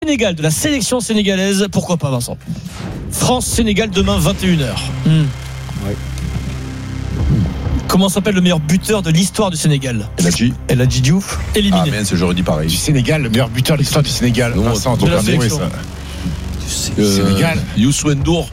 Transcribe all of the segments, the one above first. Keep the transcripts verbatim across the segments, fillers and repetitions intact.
Sénégal, de la sélection sénégalaise, pourquoi pas Vincent? France-Sénégal demain vingt et une heures. Mmh. Ouais. Comment s'appelle le meilleur buteur de l'histoire du Sénégal? El Hadji. El Hadji Diouf, éliminé. Ah mince, j'aurais dit pareil. Du Sénégal, le meilleur buteur de l'histoire du Sénégal. Non, Vincent, de la sélection. ça. Euh, Sénégal. Youssou N'Dour.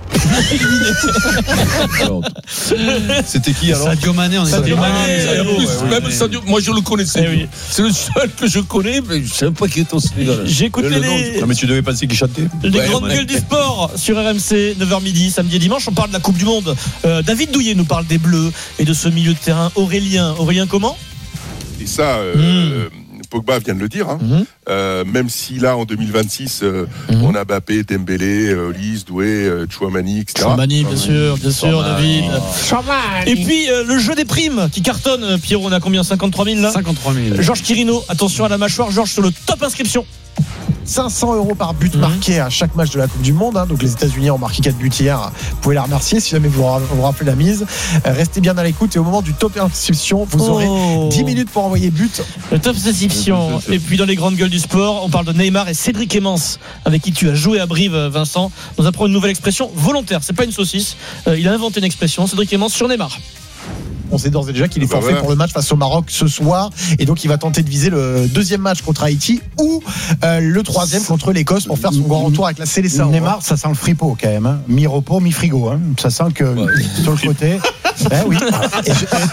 C'était qui alors? Sadio Mané, on est Sadio Mané. Ah, Mané. plus, Ouais, même ouais. Sadio, moi je le connaissais. Eh oui. C'est le seul que je connais, mais je ne savais pas qu'il était au Sénégal. J'ai écouté Le nom, les, non, mais tu devais penser qu'il chantait. les Ouais, grandes ouais. gueules du sport sur R M C, neuf heures midi, samedi et dimanche. On parle de la Coupe du Monde. Euh, David Douillet nous parle des Bleus et de ce milieu de terrain Aurélien. Aurélien comment? Et ça, euh, mmh. Pogba vient de le dire. Hein. Mmh. Euh, même si là, en deux mille vingt-six, euh, mmh. on a Mbappé, Dembélé, euh, Olise, Doué, euh, Chouamani, et cetera. Chouamani, bien sûr, bien sûr, Chouamani. David. Chouamani. Et puis euh, le jeu des primes qui cartonne. Pierrot, on a combien? cinquante-trois mille là? cinquantre-trois mille. Georges Quirino, attention à la mâchoire. Georges sur le top inscription. cinq cents euros par but Mmh. marqué à chaque match de la Coupe du Monde. Hein. Donc les États-Unis ont marqué quatre buts hier. Vous pouvez les remercier si jamais vous vous rappelez la mise. Euh, restez bien à l'écoute et au moment du top inscription, vous Oh. aurez dix minutes pour envoyer but. Le top inscription. Et puis dans les grandes gueules du sport, on parle de Neymar et Cédric Emmens, avec qui tu as joué à Brive, Vincent. On apprend une nouvelle expression volontaire. C'est pas une saucisse. Euh, il a inventé une expression. Cédric Emmens sur Neymar. On sait d'ores et déjà qu'il est Bah forfait voilà. pour le match face au Maroc ce soir. Et donc il va tenter de viser le deuxième match contre Haïti ou euh, le troisième contre l'Écosse pour faire son grand retour avec la Célestin. Neymar, ça sent le fripeau quand même. Hein. Mi-repos, mi-frigo. Hein. Ça sent que Ouais. sur le côté. Ben oui. Et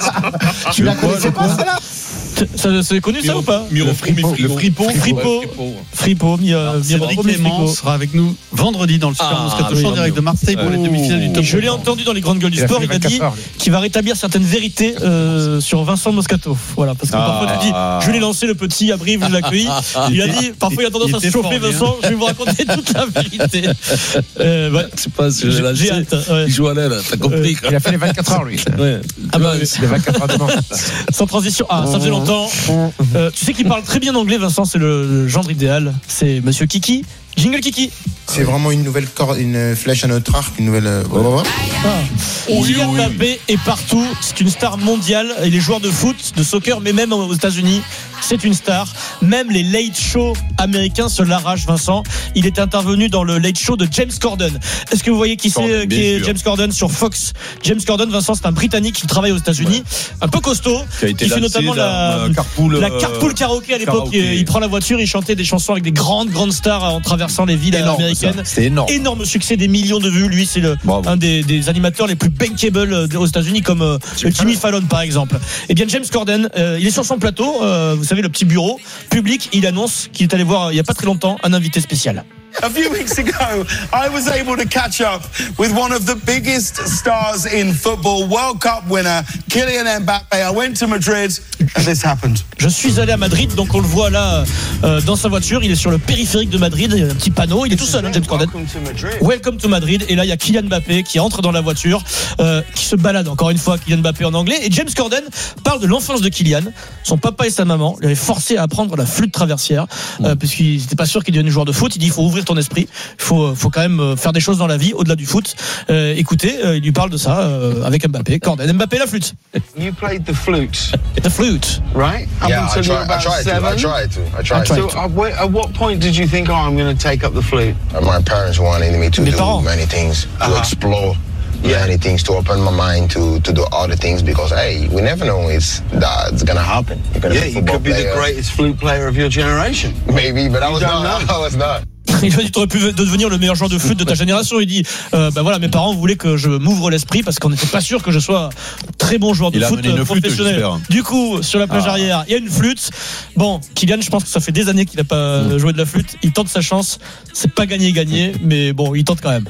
je- tu la connaissais pas celle-là? Ça, c'est connu ça ou pas? Miro, Le fripo. le fripo. Fripo. Fripo, mi, euh, mi- Cédric mi- Clément Fripo. sera avec nous vendredi dans le Super Ah, Moscato oui. Show en direct de Marseille pour les Oh. demi-finales du Et top. je l'ai entendu dans les grandes gueules du Il a sport. fait Il a dit vingt-quatre heures, lui. qu'il va rétablir certaines vérités euh, sur Vincent Moscato. Voilà, parce que Ah. parfois tu dis, je l'ai lancé le petit à Brive, vous l'accueilli. Il a dit, parfois il a tendance il à se était chauffer, fort, lui, Vincent. Je vais vous raconter toute la vérité. Euh, ouais. C'est pas ce que j'ai J'ai lâché. hâte. Ouais. Il joue à l'aile, t'as compris. Il a fait les vingt-quatre heures lui. Ouais. Ah bah, oui. Les vingt-quatre heures devant. Sans transition. Ah, ça faisait longtemps. Euh, tu sais qui parle très bien anglais, Vincent, c'est le, le gendre idéal. C'est Monsieur Kiki. Jingle Kiki. C'est vraiment une nouvelle corde, une flèche à notre arc, une nouvelle. Euh, blablabla. Ah. Kylian Mbappé est partout. C'est une star mondiale. Il est joueur de foot, de soccer, mais même aux États-Unis, c'est une star. Même les late shows américains se l'arrachent, Vincent. Il est intervenu dans le late show de James Corden. Est-ce que vous voyez qui c'est, Corden, qui bien est sûr. James Corden sur Fox? James Corden, Vincent, c'est un Britannique qui travaille aux États-Unis, un peu costaud, Qui a été qui fait lancé notamment dans, la, euh, Carpool, la euh, carpool karaoké à l'époque. karaoké. Il, il prend la voiture, il chantait des chansons avec des grandes, grandes stars en traversant les villes Énorme, américaines. ça. C'est énorme. Énorme succès, des millions de vues. Lui, c'est le, Bravo. un des, des animateurs les plus bankable euh, aux États-Unis, comme euh, le Jimmy Fallon, par exemple. Et bien, James Corden, euh, il est sur son plateau, euh, vous savez, le petit bureau public. Il annonce qu'il est allé voir, euh, il n'y a pas très longtemps, un invité spécial. A few weeks ago, I was able to catch up with one of the biggest stars in football, World Cup winner, Kylian Mbappé. I went to Madrid and this happened. Je suis allé à Madrid, donc on le voit là euh, dans sa voiture. Il est sur le périphérique de Madrid, il y a un petit panneau. Il est tout seul, hein, James Corden. Welcome to Madrid. Welcome to Madrid. Et là, il y a Kylian Mbappé qui entre dans la voiture, euh, qui se balade encore une fois, Kylian Mbappé en anglais. Et James Corden parle de l'enfance de Kylian. Son papa et sa maman l'avaient forcé à apprendre la flûte traversière, euh, puisqu'il n'était pas sûr qu'il devienne joueur de foot. Il dit, il faut ouvrir ton esprit. Il faut, faut quand même faire des choses dans la vie, au-delà du foot. Euh, écoutez, euh, il lui parle de ça euh, avec Mbappé. Corden, Mbappé, la flûte. You played the flute, The flute. right? Up Yeah, I, until you were try, I about tried to. seven. I tried to. I tried tried to. So, at what, at what point did you think, oh, I'm going to take up the flute? Uh, My parents wanted me to Mes do parents. many things, to Uh-huh. explore Yeah. many things, to open my mind to, to do other things because, hey, we never know it's that's going to happen. You're gonna Yeah, be a you football could be the player. greatest flute player of your generation. Maybe, but I was don't not. know. I was not. Il a dit, tu aurais pu devenir le meilleur joueur de foot de ta génération. Il dit, euh, ben voilà, mes parents voulaient que je m'ouvre l'esprit parce qu'on n'était pas sûr que je sois un très bon joueur de Il a foot amené une flûte, professionnel. j'espère. Du coup, sur la plage Ah. arrière, il y a une flûte. Bon, Kylian, je pense que ça fait des années qu'il n'a pas Mm. joué de la flûte. Il tente sa chance. C'est pas gagné, gagné, mais bon, il tente quand même.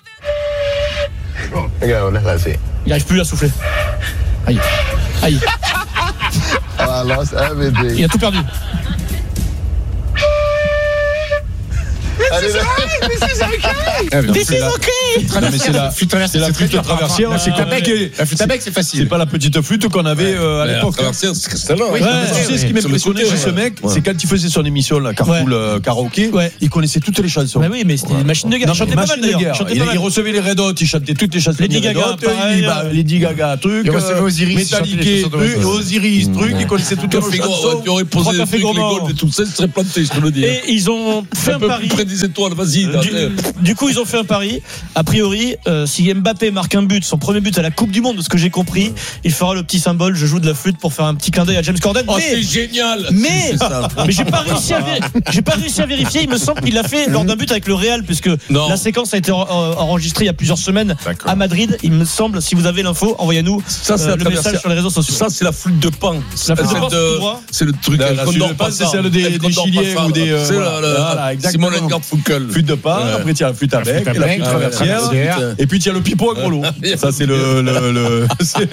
Okay, well, that's it. Il n'arrive plus à souffler. Aïe. Aïe. I lost everything. Il a tout perdu. This is okay. Non, mais c'est la flûte C'est la flûte traversière. La C'est flûte à bec, compliqué. la flûte à bec, c'est C'est facile. pas la petite flûte qu'on avait euh, à Ouais, l'époque. la traversière, c'est celle-là. Oui, Ouais, ouais, tu sais ce qui ouais. m'impressionnait chez ce mec, Ouais. c'est quand il faisait son émission là, Carpool euh, Karaoké, Ouais. il connaissait toutes les chansons. Bah oui, mais c'était une machine de guerre. Non, Il chantait mais pas mal machine de d'ailleurs. guerre. Il chantait Il, pas il mal. recevait les Red Hot, il chantait toutes les chansons Lady des Red Gaga, Hot, pareil, il- bah, euh. Lady Gaga, truc, Il recevait Osiris, il chantait les Metallica, chansons de truc, Osiris. Osiris, truc, il connaissait toutes Tu les chansons. aurais posé Trois des cafés trucs, les gourmands. Golds et tout ça, il serait planté, je te le dis. Et ils ont fait Un un peu pari. plus près des étoiles, vas-y. là. Du, du coup, ils ont fait un pari. A priori, euh, si Mbappé marque un but, son premier but à la Coupe du Monde, de ce que j'ai compris, il fera le petit symbole. Je joue de la flûte pour faire un petit clin d'œil à James Corden. Oh, mais c'est génial. mais, C'est ça. mais j'ai pas réussi à vé- j'ai pas réussi à vérifier. Il me semble qu'il l'a fait lors d'un but avec le Real, puisque Non. la séquence a été en- en- enregistrée il y a plusieurs semaines D'accord. à Madrid. Il me semble. Si vous avez l'info, envoyez-nous Ça, c'est euh, la le message traversière. sur les réseaux sociaux. Ça, c'est la flûte de pan. La flûte de Celle pan, c'est tout droit. C'est le truc. La- elle la condore flûte de pan, pas c'est ça. celle des- Elle des condore Chiliens pas ça, ou des, là. euh, C'est voilà. la- la- Voilà, exactement. Simone Garfunkel. Flûte de pan, Ouais. après tu as la flûte à bec, flûte à et la bec, flûte la traversière, traversière. et puis tu as le pipeau à gros lot. Ça c'est le le le c'est-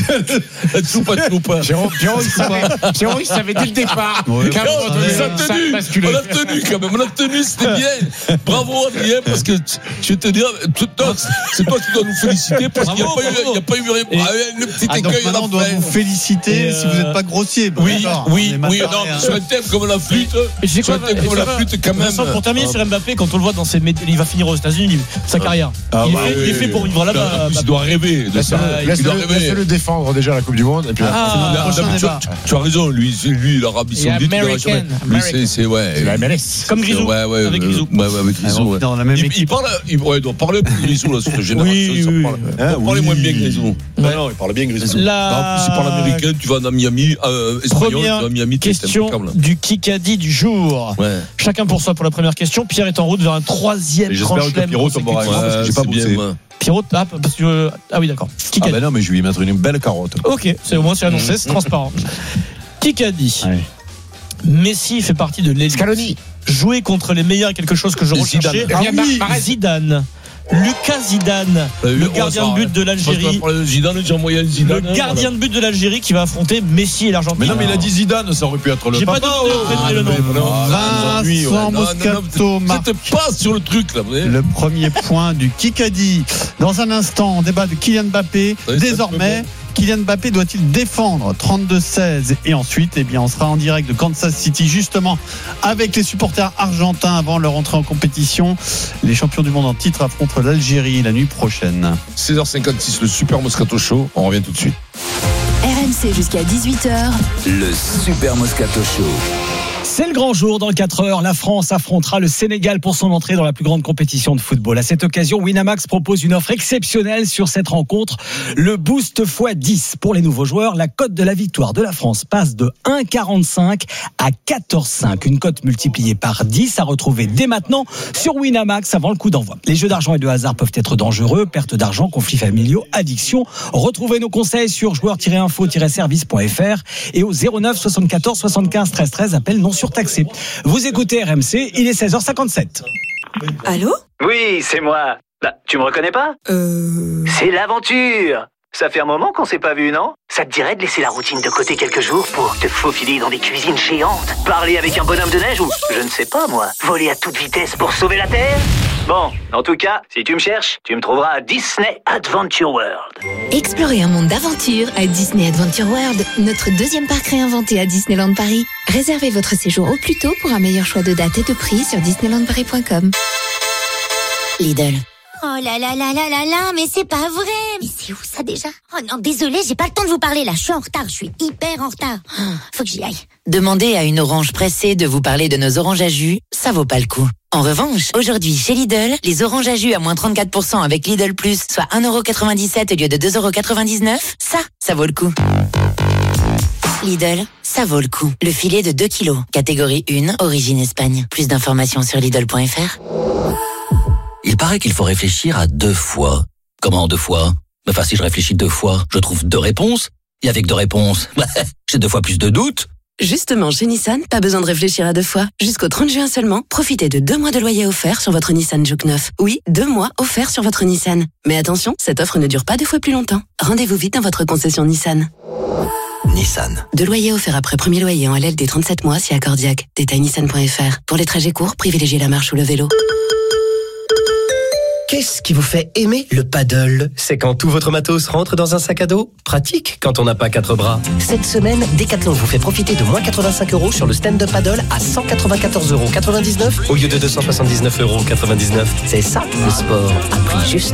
c'est- Choupa, choupa. Jérôme, Jérôme, il savait, Jérôme, il savait dès le départ. Ouais. qu'à un moment Non, donné, ça a ça tenu, basculait. on a tenu quand même, on a tenu, c'était bien. Bravo Adrien, parce que tu- je vais te dire, tu- non, c'est toi qui dois nous féliciter parce qu'il n'y a, Bravo, pas eu- bravo. il y a pas eu Et- ah, le petit Ah, donc écueil à maintenant, la on doit fin. vous féliciter Et si euh, vous n'êtes pas grossier. Bon, Oui, d'accord, on oui, est oui, maintenant non, rien. sur un thème comme la flûte, Et je sais sur un quoi, thème et comme ça la va, flûte, quand même. Vincent, pour terminer sur Mbappé, quand on le voit dans ses métiers, il va finir aux États-Unis, sa carrière. Ah il, est bah fait, oui. il est fait pour vivre là-bas. En plus, Mbappé. il doit rêver de ça. Il doit Laisse-le rêver. laisse-le défendre déjà la Coupe du Monde. Et puis Ah, Non, non, prochain mais tu, débat. tu- tu as raison, lui, c'est lui, l'Arabie Et Saoudite. il aura American, jamais- Lui, American. c'est, c'est, ouais. c'est la M L S. Comme Grisou. Ouais, ouais, avec euh, Grisou. Ouais, ouais, avec Ah, Grisou. on ouais. est dans la même Il, il équipe. parle, il, ouais, il doit parler plus Grisou, là, cette génération. Oui, il s'en oui, parle. oui. Hein, Il parle oui. moins bien que Grisou. Non, non, il parle bien Grisou. La En plus, il parle américain, tu vas à Miami, euh, espagnol, tu première vas à Miami, t'es question impeccable. du Kikadi du jour. Ouais. Chacun pour soi pour la première question. Pierre est en route vers un troisième Et j'espère grand que chelem Pierrot tombera consécutif. parce que j'ai pas c'est bien, bossé. moi. Pierrot, ah, parce que, ah oui, d'accord. Ah Kikadi. ben non, mais je vais lui mettre une belle carotte. Ok, c'est au moins c'est annoncé, c'est transparent. Kikadi. Ouais. Messi fait partie de l'élite. Scaloni. Jouer contre les meilleurs est quelque chose que je Et recherchais. Zidane. Ah oui, Zidane. Zidane. Lucas Zidane, Euh, le on gardien s'en- de but de l'Algérie. Franchement, pour le Zidane, j'ai envoyé un Le Zidane. hein, gardien de but de l'Algérie qui va affronter Messi et l'Argentine. Mais non, mais il a dit Zidane, ça aurait pu être le J'ai pas papa. donné le prénom et le nom. Ah, lui, ouais. Vincent Non, non, non, Moscato marque C'était pas sur le truc, là. vous voyez. le premier point du Kikadi. Dans un instant, on débat de Kylian Mbappé. Oui, ça, Désormais, c'est Kylian Mbappé doit-il défendre trente-deux seize? Et ensuite, eh bien, on sera en direct de Kansas City, justement, avec les supporters argentins avant leur entrée en compétition. Les champions du monde en titre affrontent l'Algérie la nuit prochaine. seize heures cinquante-six, le Super Moscato Show. On revient tout de suite. R M C jusqu'à dix-huit heures. Le Super Moscato Show. C'est le grand jour. Dans quatre heures, la France affrontera le Sénégal pour son entrée dans la plus grande compétition de football. À cette occasion, Winamax propose une offre exceptionnelle sur cette rencontre. Le boost fois dix pour les nouveaux joueurs. La cote de la victoire de la France passe de un virgule quarante-cinq à quatorze virgule cinq. Une cote multipliée par dix à retrouver dès maintenant sur Winamax avant le coup d'envoi. Les jeux d'argent et de hasard peuvent être dangereux. Perte d'argent, conflits familiaux, addiction. Retrouvez nos conseils sur joueurs tiret info tiret service point f r et au zéro neuf soixante-quatorze soixante-quinze treize treize. Appel non surtaxé. Vous écoutez R M C, il est seize heures cinquante-sept. Allô? Oui, c'est moi. Bah, tu me reconnais pas? Euh... C'est l'aventure. Ça fait un moment qu'on s'est pas vu, non? Ça te dirait de laisser la routine de côté quelques jours pour te faufiler dans des cuisines géantes, parler avec un bonhomme de neige ou, je ne sais pas moi, voler à toute vitesse pour sauver la Terre? Bon, en tout cas, si tu me cherches, tu me trouveras à Disney Adventure World. Explorez un monde d'aventure à Disney Adventure World, notre deuxième parc réinventé à Disneyland Paris. Réservez votre séjour au plus tôt pour un meilleur choix de date et de prix sur disneyland paris point com. Lidl. Oh là là là là là là, mais c'est pas vrai. Mais c'est où ça déjà? Oh non, désolé, j'ai pas le temps de vous parler là. Je suis en retard, je suis hyper en retard. Oh, faut que j'y aille. Demandez à une orange pressée de vous parler de nos oranges à jus, ça vaut pas le coup. En revanche, aujourd'hui chez Lidl, les oranges à jus à moins trente-quatre pour cent avec Lidl Plus, soit un euro quatre-vingt-dix-sept au lieu de deux euros quatre-vingt-dix-neuf, ça, ça vaut le coup. Lidl, ça vaut le coup. Le filet de deux kilos, catégorie un, origine Espagne. Plus d'informations sur Lidl point f r. Il paraît qu'il faut réfléchir à deux fois. Comment deux fois? Enfin, si je réfléchis deux fois, je trouve deux réponses. Et avec deux réponses, j'ai deux fois plus de doutes. Justement, chez Nissan, pas besoin de réfléchir à deux fois. Jusqu'au trente juin seulement, profitez de deux mois de loyer offert sur votre Nissan Juke neuf. Oui, deux mois offerts sur votre Nissan. Mais attention, cette offre ne dure pas deux fois plus longtemps. Rendez-vous vite dans votre concession Nissan. Nissan. Deux loyers offerts après premier loyer en L L D trente-sept mois si accordiaque. Détail nissan point f r. Pour les trajets courts, privilégiez la marche ou le vélo. Qu'est-ce qui vous fait aimer le paddle? C'est quand tout votre matos rentre dans un sac à dos? Pratique quand on n'a pas quatre bras. Cette semaine, Decathlon vous fait profiter de moins quatre-vingt-cinq euros sur le stand-up paddle à cent quatre-vingt-quatorze euros quatre-vingt-dix-neuf au lieu de deux cent soixante-dix-neuf euros quatre-vingt-dix-neuf. C'est ça, le sport à prix juste.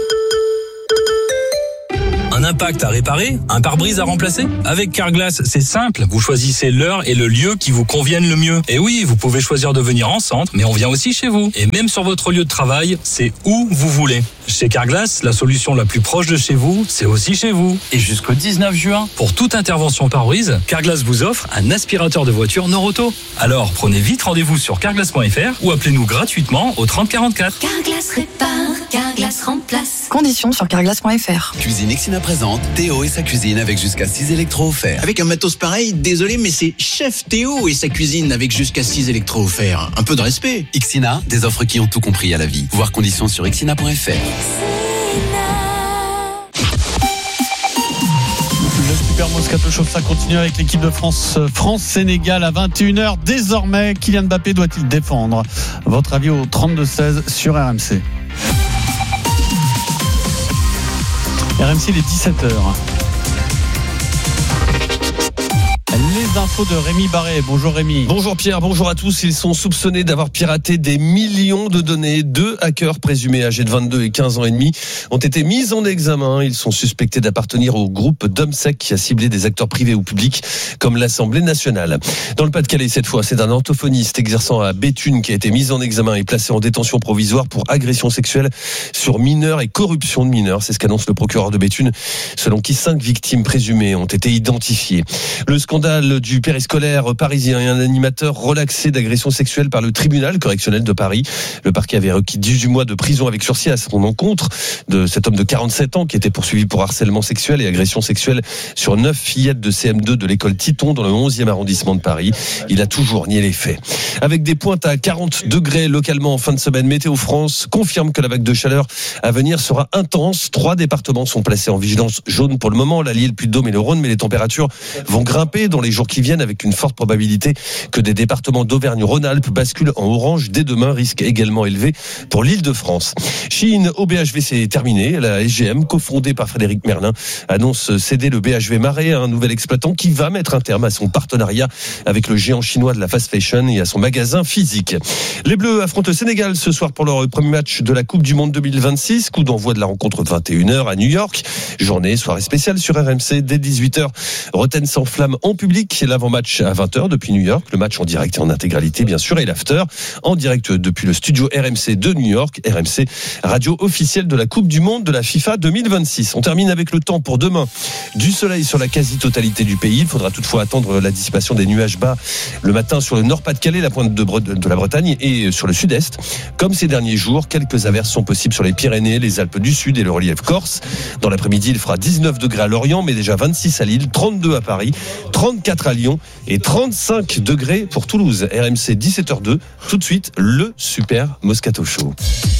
Un impact à réparer, un pare-brise à remplacer? Avec Carglass, c'est simple. Vous choisissez l'heure et le lieu qui vous conviennent le mieux. Et oui, vous pouvez choisir de venir en centre, mais on vient aussi chez vous. Et même sur votre lieu de travail, c'est où vous voulez. Chez Carglass, la solution la plus proche de chez vous, c'est aussi chez vous. Et jusqu'au dix-neuf juin, pour toute intervention pare-brise, Carglass vous offre un aspirateur de voiture Noroto. Alors, prenez vite rendez-vous sur carglass point f r ou appelez-nous gratuitement au trente quarante-quatre. Carglass répare, Carglass remplace. Conditions sur carglass point f r. Cuisine Ixina présente Théo et sa cuisine avec jusqu'à six électros offerts. Avec un matos pareil, désolé, mais c'est Chef Théo et sa cuisine avec jusqu'à six électros offerts. Un peu de respect. Ixina, des offres qui ont tout compris à la vie. Voir conditions sur ixina point f r. Le Super Moscato Show, ça continue avec l'équipe de France. France-Sénégal à vingt et une heures. Désormais, Kylian Mbappé doit-il défendre? Votre avis au trente-deux seize sur R M C. R M C, il est dix-sept heures. Les infos de Rémi Barré. Bonjour Rémi. Bonjour Pierre, bonjour à tous. Ils sont soupçonnés d'avoir piraté des millions de données. Deux hackers présumés âgés de vingt-deux et quinze ans et demi ont été mis en examen. Ils sont suspectés d'appartenir au groupe Domsec qui a ciblé des acteurs privés ou publics comme l'Assemblée nationale. Dans le Pas-de-Calais, cette fois, c'est un orthophoniste exerçant à Béthune qui a été mis en examen et placé en détention provisoire pour agression sexuelle sur mineurs et corruption de mineurs. C'est ce qu'annonce le procureur de Béthune, selon qui cinq victimes présumées ont été identifiées. Le scandale du périscolaire parisien et un animateur relaxé d'agression sexuelle par le tribunal correctionnel de Paris. Le parquet avait requis dix-huit mois de prison avec sursis à son encontre de cet homme de quarante-sept ans qui était poursuivi pour harcèlement sexuel et agression sexuelle sur neuf fillettes de C M deux de l'école Titon dans le onzième arrondissement de Paris. Il a toujours nié les faits. Avec des pointes à quarante degrés localement en fin de semaine, Météo France confirme que la vague de chaleur à venir sera intense. Trois départements sont placés en vigilance jaune pour le moment, l'Allier, le Puy-de-Dôme et le Rhône, mais les températures vont grimper dans les jours qui viennent avec une forte probabilité que des départements d'Auvergne-Rhône-Alpes basculent en orange dès demain, risque également élevé pour l'Île-de-France. Chine au B H V, c'est terminé. La S G M, cofondée par Frédéric Merlin, annonce céder le B H V Marais à un nouvel exploitant qui va mettre un terme à son partenariat avec le géant chinois de la fast fashion et à son magasin physique. Les Bleus affrontent le Sénégal ce soir pour leur premier match de la Coupe du Monde deux mille vingt-six. Coup d'envoi de la rencontre vingt et une heures à New York. Journée, soirée spéciale sur R M C dès dix-huit heures. Rotten sans flamme en public. L'avant-match à vingt heures depuis New York. Le match en direct et en intégralité, bien sûr. Et l'after en direct depuis le studio R M C de New York. R M C, radio officielle de la Coupe du Monde de la FIFA deux mille vingt-six. On termine avec le temps pour demain. Du soleil sur la quasi-totalité du pays. Il faudra toutefois attendre la dissipation des nuages bas le matin sur le Nord-Pas-de-Calais, la pointe de, Bre- de la Bretagne et sur le sud-est. Comme ces derniers jours, quelques averses sont possibles sur les Pyrénées, les Alpes du Sud et le relief corse. Dans l'après-midi, il fera dix-neuf degrés à Lorient, mais déjà vingt-six à Lille, trente-deux à Paris, trente-quatre à Lyon et trente-cinq degrés pour Toulouse. R M C dix-sept heures deux. Tout de suite, le Super Moscato Show.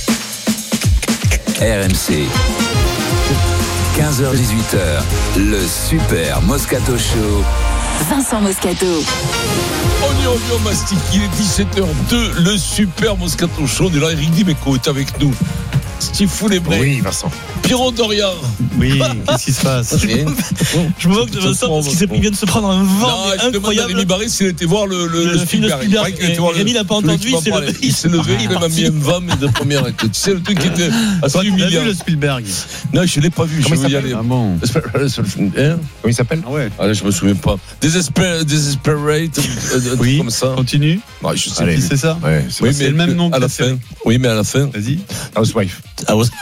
R M C. quinze heures dix-huit heures. Le Super Moscato Show. Vincent Moscato. On y on y mastique. Il est dix-sept heures deux. Le Super Moscato Show. On est là. Eric Dimeco est avec nous. Steve Foulébret. Oui, Vincent. Pierrot Dorian. Oui, qu'est-ce qui se passe? Je me moque de Vincent parce qu'il vient de se prendre un vent non, incroyable. Rémi Barré s'il était voir le, le, le, le film Spielberg. de Spielberg. Rémi l'a pas entendu, il s'est levé. Il s'est levé, il m'a mis un vent de première. Tu sais, le truc qui était assez humiliant. Tu as vu le Spielberg? Non, je ne l'ai pas vu. Comment je il vais y aller. Ah bon. Comment il s'appelle? Ah ouais. Ah, je me souviens pas. Desesper, Desesperate. Oui, comme ça. Continue. Ouais, je sais Allez, plus. c'est ça? Ouais, oui, c'est le même nom à la fin. Oui, mais à la fin. Vas-y. Housewife. Ah ouais.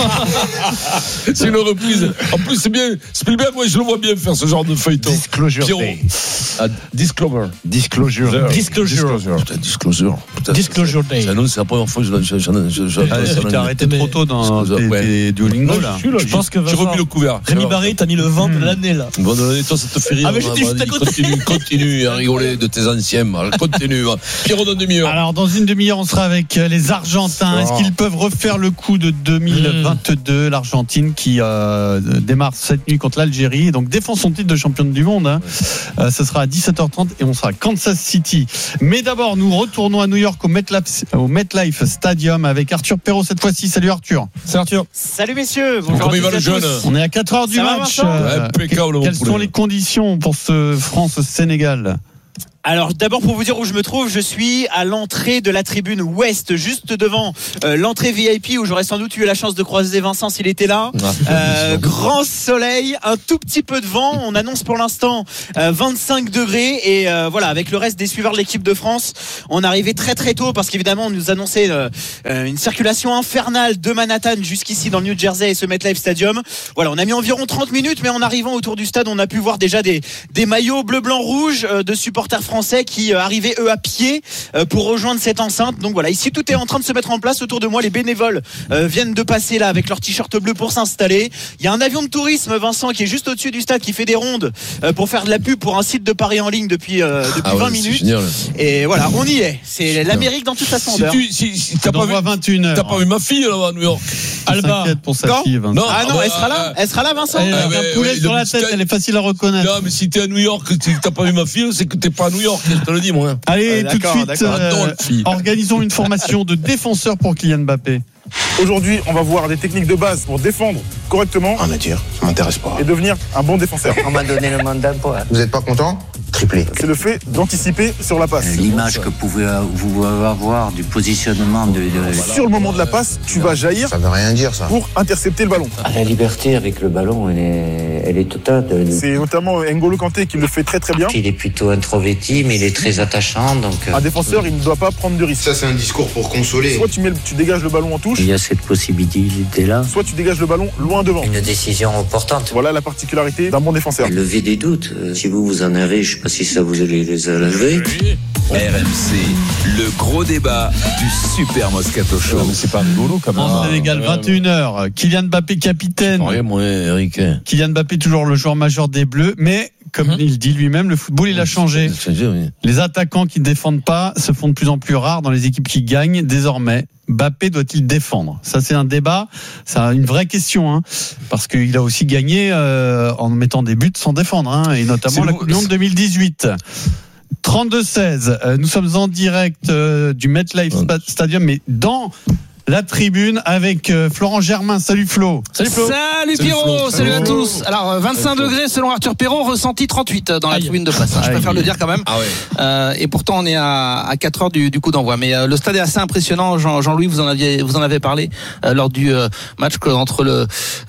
C'est une reprise. En plus, c'est bien. Spielberg, moi, je le vois bien faire ce genre de feuilleton. Disclosure Pierrot. Day. Ah, Disclosure. Disclosure. Disclosure. Putain, Disclosure. Putain, Disclosure c'est- Day. C'est c'est la première fois que je je- je- je- je- Ah, je- tu t'es arrêté mais- trop tôt dans Disclosure, tes, ouais. tes Duolingo là. Je pense que J'ai Vincent- remis le couvert. Rémi Barré, t'as mis le vent de l'année là. Bon, toi, ça te fait rire. Ah, mais j'étais Vas-y, juste à côté. Continue, continue à rigoler de tes anciens. mal. Continue. va. Pierrot dans demi-heure. Alors dans une demi-heure on sera avec euh, les Argentins. Est-ce qu'ils peuvent refaire le coup de deux mille vingt-deux? L'Argentine qui euh, démarre cette nuit contre l'Algérie et donc défend son titre de championne du monde, hein. euh, Ce sera à dix-sept heures trente et on sera à Kansas City. Mais d'abord nous retournons à New York au MetLife, au MetLife Stadium avec Arthur Perrault cette fois-ci. Salut Arthur. C'est Arthur. Salut messieurs, bonjour Comment à il va tous le et à jeune tous. On est à quatre heures du Ça va, match. Vincent Euh, Impeccable, mon quelles poulet. sont les conditions pour ce France-Sénégal? Alors d'abord pour vous dire où je me trouve, je suis à l'entrée de la tribune ouest, juste devant euh, l'entrée V I P où j'aurais sans doute eu la chance de croiser Vincent s'il était là. Euh, grand soleil, un tout petit peu de vent, on annonce pour l'instant euh, vingt-cinq degrés et euh, voilà, avec le reste des suiveurs de l'équipe de France, on arrivait très très tôt parce qu'évidemment on nous annonçait euh, une circulation infernale de Manhattan jusqu'ici dans le New Jersey et ce MetLife Stadium. Voilà, on a mis environ trente minutes mais en arrivant autour du stade, on a pu voir déjà des, des maillots bleu, blanc, rouge euh, de supporters français Français qui arrivaient eux à pied pour rejoindre cette enceinte. Donc voilà, ici tout est en train de se mettre en place autour de moi. Les bénévoles viennent de passer là avec leur t-shirt bleu pour s'installer. Il y a un avion de tourisme, Vincent, qui est juste au-dessus du stade, qui fait des rondes pour faire de la pub pour un site de paris en ligne depuis, euh, depuis Ah ouais, vingt c'est minutes. génial. Et voilà, on y est. C'est l'Amérique dans toute sa Si splendeur. tu si, si, t'as pas vu vingt et une heures. T'as pas vu ma fille là-bas à New York. Alba. Pour sa Non. fille, Vincent. Non, Ah non, bah, elle sera là. euh, Elle sera là, Vincent. Elle a Ah, un mais, poulet oui, sur le la petit tête, style. elle est facile à reconnaître. Non, mais si t'es à New York, que t'as pas vu ma fille, c'est que t'es pas à New York. Je te le dis, moi. Allez, Ah, tout de d'accord, suite, d'accord. euh, Adore la fille. organisons une formation de défenseurs pour Kylian Mbappé. Aujourd'hui, on va voir des techniques de base pour défendre correctement. En nature, ça m'intéresse pas. Et devenir un bon défenseur. On m'a donné le mandat pour. Vous êtes pas content? Triplé. C'est le fait d'anticiper sur la passe. L'image que pouvez vous avoir du positionnement de. de... Sur le moment de la passe, tu vas jaillir. Ça veut rien dire ça. Pour intercepter le ballon. La liberté avec le ballon, elle est, elle est totale. C'est notamment N'Golo Kanté qui le fait très très bien. Il est plutôt introverti, mais il est très attachant. Donc, un défenseur, il ne doit pas prendre de risques. Ça, c'est un discours pour consoler. Soit tu, mets, tu dégages le ballon en touche. Il y a cette possibilité-là. Soit tu dégages le ballon loin devant. Une décision importante. Voilà la particularité d'un bon défenseur. Lever des doutes. Si vous vous en avez, je ne sais pas si ça vous allez les enlever. R M C, le gros débat du Super Moscato Show. Non, mais c'est pas rigolo quand même. En Sénégal, vingt et une heures. Kylian Mbappé capitaine. Ouais, moi, Eric. Kylian Mbappé toujours le joueur majeur des Bleus, mais comme Hum. il dit lui-même, le football il a changé. Oui. Les attaquants qui ne défendent pas se font de plus en plus rares dans les équipes qui gagnent. Désormais, Mbappé doit-il défendre? Ça, c'est un débat, c'est une vraie question, hein, parce qu'il a aussi gagné euh, en mettant des buts sans défendre, hein, et notamment C'est la le- Coupe du Monde deux mille dix-huit. trente-deux seize, euh, nous sommes en direct euh, du MetLife Spa- Stadium, mais dans la tribune avec euh, Florent Germain. Salut Flo. Salut Flo. Salut Salut Pierrot, Flo. salut à Salut tous. Alors euh, vingt-cinq degrés selon Arthur Perrault, ressenti trente-huit dans la Aïe. tribune de face. hein, Je Aïe. préfère le dire quand même. Ah ouais. Euh, et pourtant on est à, à quatre heures du, du coup d'envoi. Mais euh, le stade est assez impressionnant. Jean, Jean-Louis, vous en aviez, vous en avez parlé euh, lors du euh, match que- entre le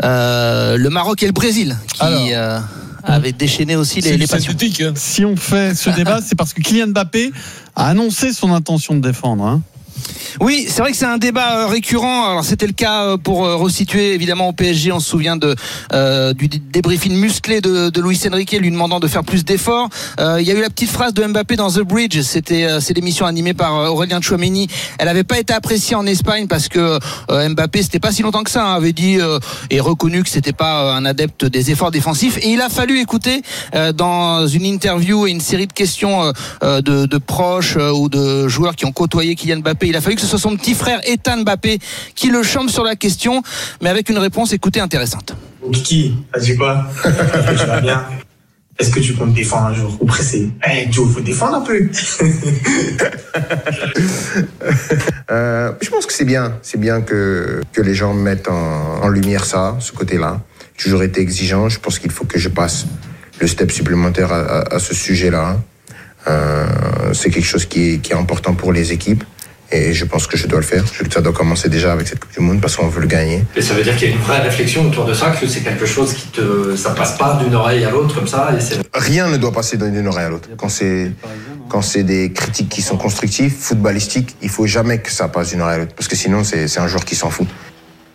euh, le Maroc et le Brésil, qui Alors. euh, avait déchaîné aussi les, C'est les du passions. synthétique. Hein. Si on fait ce débat, c'est parce que Kylian Mbappé a annoncé son intention de défendre, hein. Oui, c'est vrai que c'est un débat euh, récurrent. Alors c'était le cas euh, pour euh, resituer évidemment au P S G. On se souvient de euh, du dé- débriefing musclé de, de Luis Enrique lui demandant de faire plus d'efforts. Euh, Il y a eu la petite phrase de Mbappé dans The Bridge. C'était euh, c'est l'émission animée par euh, Aurélien Tchouameni. Elle n'avait pas été appréciée en Espagne parce que euh, Mbappé c'était pas si longtemps que ça hein, avait dit euh, et reconnu que c'était pas euh, un adepte des efforts défensifs. Et il a fallu écouter euh, dans une interview et une série de questions euh, euh, de, de proches euh, ou de joueurs qui ont côtoyé Kylian Mbappé. Il a fallu que ce soit son petit frère Ethan Mbappé qui le chante sur la question, mais avec une réponse, écoutez, intéressante. Kiki, t'as dit quoi? Est-ce que tu vas bien? Est-ce que tu comptes défendre un jour ou presser? Eh, Joe, faut défendre un peu. Euh, je pense que c'est bien. C'est bien que, que les gens mettent en, en lumière ça, ce côté-là. J'ai toujours été exigeant. Je pense qu'il faut que je passe le step supplémentaire à, à, à ce sujet-là. Euh, c'est quelque chose qui est, qui est important pour les équipes. Et je pense que je dois le faire. Je- Ça doit commencer déjà avec cette Coupe du Monde parce qu'on veut le gagner. Et ça veut dire qu'il y a une vraie réflexion autour de ça, que c'est quelque chose qui te, ça passe pas d'une oreille à l'autre comme ça. Et c'est... Rien ne doit passer d'une oreille à l'autre. Quand c'est, quand c'est des critiques qui sont constructives, footballistiques, il faut jamais que ça passe d'une oreille à l'autre. Parce que sinon, c'est, c'est un joueur qui s'en fout.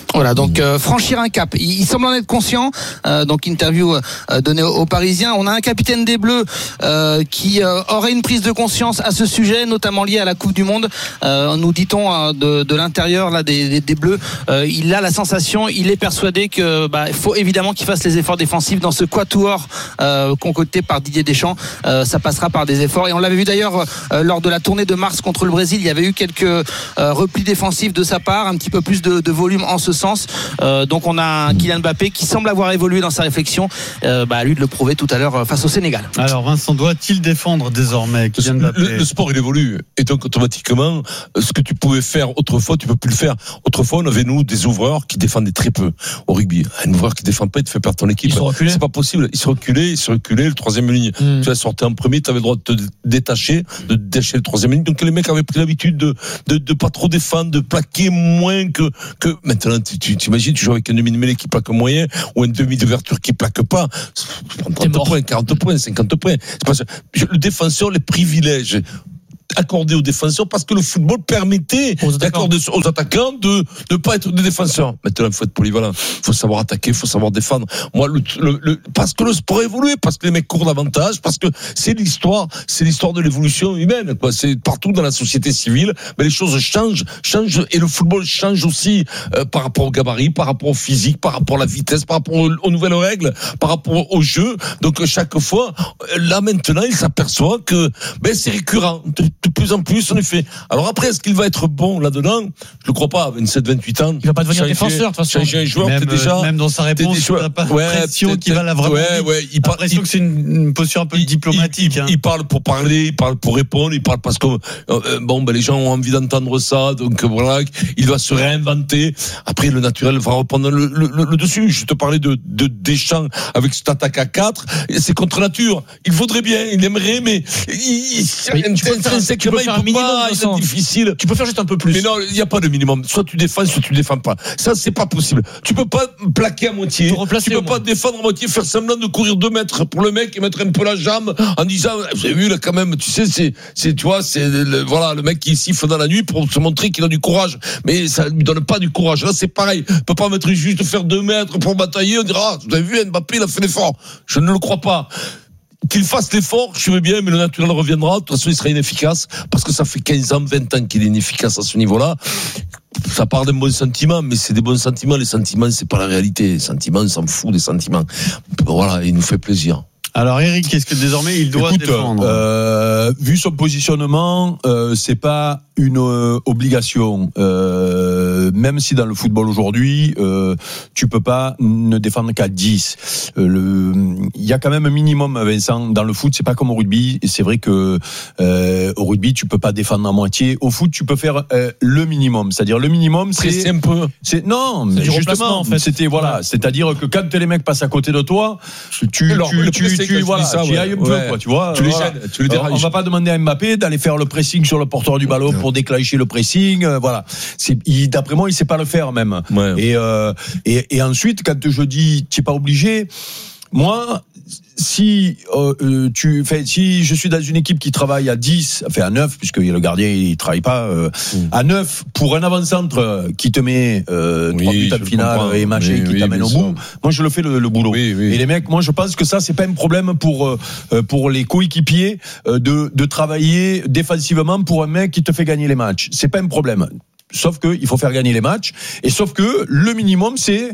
Voilà, donc euh, franchir un cap. Il, il semble en être conscient. Euh, donc interview euh, donnée aux, aux Parisiens. On a un capitaine des Bleus euh, qui euh, aurait une prise de conscience à ce sujet, notamment lié à la Coupe du Monde. Euh, nous dit-on euh, de, de l'intérieur là des, des, des Bleus. Euh, il a la sensation, il est persuadé que bah, il faut évidemment qu'il fasse les efforts défensifs dans ce quatuor euh, concocté par Didier Deschamps. Euh, ça passera par des efforts. Et on l'avait vu d'ailleurs euh, lors de la tournée de mars contre le Brésil. Il y avait eu quelques euh, replis défensifs de sa part, un petit peu plus de, de volume en ce sens. Euh, donc on a un Kylian Mbappé qui semble avoir évolué dans sa réflexion. Euh, bah, à lui de le prouver tout à l'heure face au Sénégal. Alors Vincent, doit-il défendre désormais Kylian Mbappé? le, le sport il évolue et donc automatiquement ce que tu pouvais faire autrefois tu peux plus le faire. Autrefois on avait nous des ouvreurs qui défendaient très peu au rugby. Un ouvreur qui défend pas il te fait perdre ton équipe. C'est pas possible. Ils se reculaient, ils se reculaient le troisième ligne. Mmh. Tu as sorti en premier, tu avais le droit de te détacher, de détacher le troisième ligne. Donc les mecs avaient pris l'habitude de de, de pas trop défendre, de plaquer moins que que maintenant tu, tu t'imagines, tu joues avec un demi-mêlée qui plaque moyen ou un demi d'ouverture qui plaque pas. trente points, quarante points, cinquante points. C'est pas ça. Le défenseur les privilèges accordé aux défenseurs parce que le football permettait d'accorder aux attaquants de ne pas être des défenseurs. Maintenant, il faut être polyvalent. Il faut savoir attaquer, il faut savoir défendre. Moi, le, le, le, parce que le sport a évolué, parce que les mecs courent davantage, parce que c'est l'histoire, c'est l'histoire de l'évolution humaine, quoi. C'est partout dans la société civile, mais les choses changent, changent, et le football change aussi, euh, par rapport au gabarit, par rapport au physique, par rapport à la vitesse, par rapport aux, aux nouvelles règles, par rapport au jeu. Donc, chaque fois, là, maintenant, il s'aperçoit que, ben, c'est récurrent. De plus en plus, en effet. Alors après, est-ce qu'il va être bon là-dedans? Je le crois pas. À vingt-sept, vingt-huit ans. Il va pas devenir défenseur, de toute façon. Changer un joueur, même, t'es déjà. Même dans sa réponse, il n'a pas ouais, l'impression qu'il va la vraiment. Ouais, ouais. Il parle. L'impression que c'est une, une posture un peu il, diplomatique. Il, hein. il parle pour parler, il parle pour répondre, il parle parce que euh, bon, ben les gens ont envie d'entendre ça, donc voilà, il va se réinventer. Après, le naturel va reprendre le, le, le, le dessus. Je te parlais de, de Deschamps avec cette attaque à quatre. C'est contre nature. Il voudrait bien, il aimerait, mais il, il, tu peux faire, tu peux faire un minimum. Pas, c'est difficile. Tu peux faire juste un peu plus. Mais non, il n'y a pas de minimum. Soit tu défends, soit tu défends pas. Ça, c'est pas possible. Tu peux pas plaquer à moitié. Tu peux pas défendre à moitié, faire semblant de courir deux mètres pour le mec et mettre un peu la jambe en disant, vous avez vu là quand même, tu sais, c'est, c'est, tu vois, c'est le, voilà, le mec qui siffle dans la nuit pour se montrer qu'il a du courage. Mais ça lui donne pas du courage. Là, c'est pareil. Il peut pas mettre juste faire deux mètres pour batailler. On dira, ah, vous avez vu, Mbappé, il a fait l'effort. Je ne le crois pas. Qu'il fasse l'effort, je veux bien, mais le naturel reviendra. De toute façon, il sera inefficace parce que ça fait quinze ans, vingt ans qu'il est inefficace à ce niveau-là. Ça part d'un bon sentiment, mais c'est des bons sentiments. Les sentiments, c'est pas la réalité. Les sentiments, on s'en fout des sentiments. Voilà, il nous fait plaisir. Alors Eric, est-ce que désormais il doit Écoute, défendre euh, vu son positionnement, euh, c'est pas une euh, obligation. Euh, même si dans le football aujourd'hui, euh, tu peux pas ne défendre qu'à dix. Il euh, y a quand même un minimum, Vincent. Dans le foot, c'est pas comme au rugby. Et c'est vrai que euh, au rugby, tu peux pas défendre à moitié. Au foot, tu peux faire euh, le minimum. C'est-à-dire le minimum, c'est c'est un peu. C'est non, c'est mais justement, en fait. C'était voilà. Ouais. C'est-à-dire que quand les mecs passent à côté de toi, tu Alors, tu tu, tu, tu voilà, ça, tu y ailles un peu, ouais. quoi, tu vois. Tu les voilà. gênes, tu les déranges. On va pas demander à Mbappé d'aller faire le pressing sur le porteur du ballon pour déclencher le pressing, euh, voilà. C'est, il, d'après moi, il sait pas le faire même. Ouais. Et, euh, et et ensuite, quand je dis, tu es pas obligé. Moi, si euh, tu fais, si je suis dans une équipe qui travaille à dix, enfin à neuf, puisque le gardien il travaille pas euh, mmh. à neuf pour un avant-centre qui te met euh, trois oui, buts en finale et machin oui, qui oui, t'amène au bout. Moi, je le fais le, le boulot. Oui, oui. Et les mecs, moi, je pense que ça, c'est pas un problème pour euh, pour les coéquipiers euh, de de travailler défensivement pour un mec qui te fait gagner les matchs. C'est pas un problème. Sauf que il faut faire gagner les matchs. Et sauf que le minimum, c'est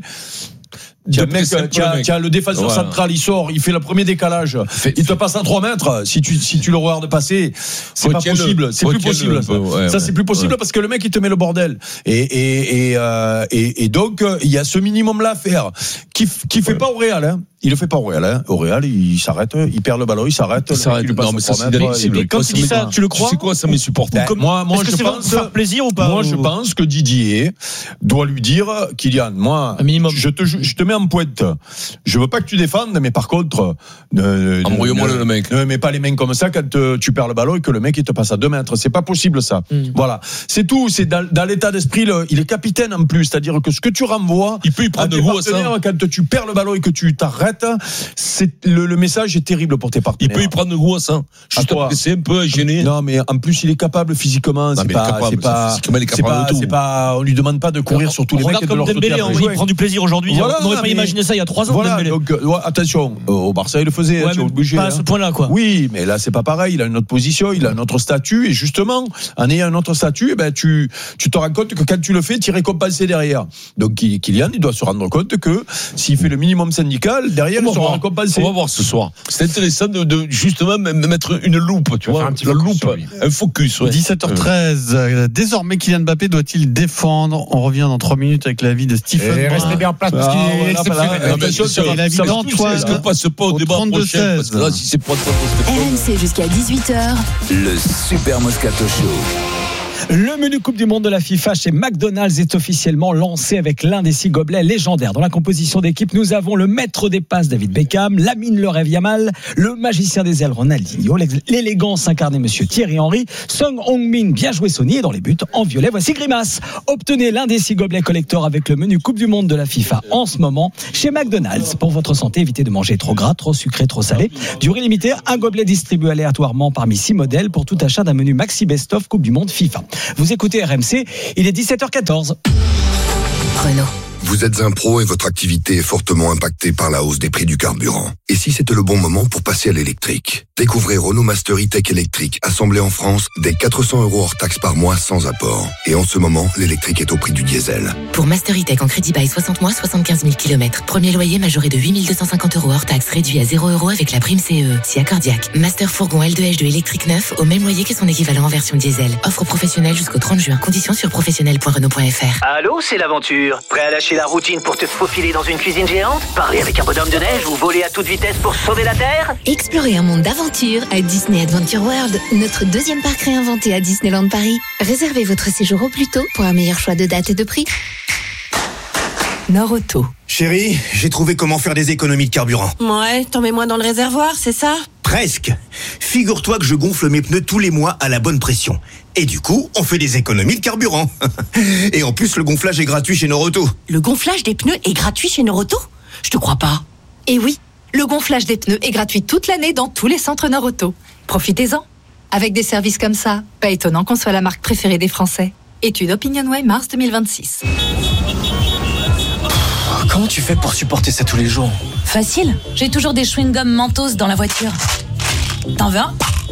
Tiens, mec, tiens, tiens, le défenseur voilà. central, il sort, il fait le premier décalage, fait, il te passe à trois mètres. Si tu, si tu le regardes passer, c'est pas possible. C'est plus possible. Ça, ouais, ça ouais, c'est plus possible ouais. parce que le mec, il te met le bordel. Et, et, et, euh, et, et donc, il y a ce minimum-là à faire, qui, qui fait ouais. pas au Real, hein. Il le fait pas au Real, hein. Au Real, il s'arrête, il perd le ballon, il s'arrête. Il s'arrête. Non, mais ça, c'est délicieux. Quand il dit ça, tu le crois? C'est quoi, ça, mes supporters? Ben, moi, moi, je pense. Faire plaisir ou pas? Moi, je pense que Didier doit lui dire, Kylian, moi, je te, je te mets mets en pointe. Je veux pas que tu défendes, mais par contre, ne, envoyez-moi ne, le mec. Ne mets pas les mains comme ça quand euh, tu perds le ballon et que le mec il te passe à deux mètres. C'est pas possible ça. Mm. Voilà, c'est tout. C'est dans, dans l'état d'esprit. Le, il est capitaine en plus, c'est-à-dire que ce que tu renvoies, il peut y prendre à tes partenaires quand tu perds le ballon et que tu t'arrêtes, c'est le, le message est terrible pour tes partenaires. Il peut y prendre goût à ça. Juste après, c'est un peu gêné. Non, mais en plus il est capable physiquement. Non, c'est, pas, capable, c'est pas, physiquement, il est capable c'est pas, de tout. C'est pas, on lui demande pas de courir sur tous les mecs. Regarde comme Dembélé, il prend du plaisir aujourd'hui. Voilà, on n'aurait pas imaginé ça il y a trois ans. Voilà, donc ouais, attention, au Barça il le faisait. Ouais, obligé, pas à ce point-là, quoi. Oui, mais là c'est pas pareil. Il a une autre position, il a un autre statut, et justement, en ayant un autre statut, eh ben tu, tu te rends compte que quand tu le fais, tu es récompensé derrière. Donc Kylian, il doit se rendre compte que s'il fait le minimum syndical, derrière il sera récompensé. On va voir ce soir. C'est intéressant de, de justement mettre une loupe, tu vois, un petit loupe, un focus. Ouais. dix-sept heures treize. Euh. Désormais, Kylian Mbappé doit-il défendre? On revient dans trois minutes avec l'avis de Stephen. Et restez bien en place parce qu'il est exceptionnel. Est-ce qu'on passe pas au débat prochain? Parce que là, si c'est pas R M C jusqu'à dix-huit heures. Le Super Moscato Show. Le menu Coupe du Monde de la FIFA chez McDonald's est officiellement lancé avec l'un des six gobelets légendaires. Dans la composition d'équipe, nous avons le maître des passes David Beckham, Lamine le rêve Yamal, le magicien des ailes Ronaldinho, l'élégance incarnée Monsieur Thierry Henry, Song Hong-min, bien joué Sony, et dans les buts en violet, voici Grimace. Obtenez l'un des six gobelets collector avec le menu Coupe du Monde de la FIFA en ce moment chez McDonald's. Pour votre santé, évitez de manger trop gras, trop sucré, trop salé. Durée limitée, un gobelet distribué aléatoirement parmi six modèles pour tout achat d'un menu Maxi Best of Coupe du Monde FIFA. Vous écoutez R M C, il est dix-sept heures quatorze. Renault. Vous êtes un pro et votre activité est fortement impactée par la hausse des prix du carburant. Et si c'était le bon moment pour passer à l'électrique? Découvrez Renault Master E-Tech électrique, assemblé en France, dès quatre cents euros hors taxe par mois sans apport. Et en ce moment, l'électrique est au prix du diesel. Pour Master E-Tech en crédit bail soixante mois, soixante-quinze mille kilomètres. Premier loyer majoré de huit mille deux cent cinquante euros hors taxe, réduit à zéro euros avec la prime C E E. Si accordiaque. Master Fourgon L deux H deux électrique neuf, au même loyer que son équivalent en version diesel. Offre professionnelle jusqu'au trente juin. Conditions sur professionnel point renault point f r. Allô, c'est l'aventure. Prêt à lâcher la routine pour te faufiler dans une cuisine géante? Parler avec un bonhomme de neige ou voler à toute vitesse pour sauver la Terre? Explorez un monde d'aventure à Disney Adventure World, notre deuxième parc réinventé à Disneyland Paris. Réservez votre séjour au plus tôt pour un meilleur choix de date et de prix. Nord-Auto. Chérie, j'ai trouvé comment faire des économies de carburant. Ouais, t'en mets moins dans le réservoir, c'est ça? Presque. Figure-toi que je gonfle mes pneus tous les mois à la bonne pression. Et du coup, on fait des économies de carburant. Et en plus, le gonflage est gratuit chez Nord-Auto. Le gonflage des pneus est gratuit chez Nord-Auto? Je te crois pas. Eh oui, le gonflage des pneus est gratuit toute l'année dans tous les centres Nord-Auto. Profitez-en. Avec des services comme ça, pas étonnant qu'on soit la marque préférée des Français. Étude OpinionWay mars deux mille vingt-six. Comment tu fais pour supporter ça tous les jours? Facile, j'ai toujours des chewing-gums Mentos dans la voiture. T'en veux un?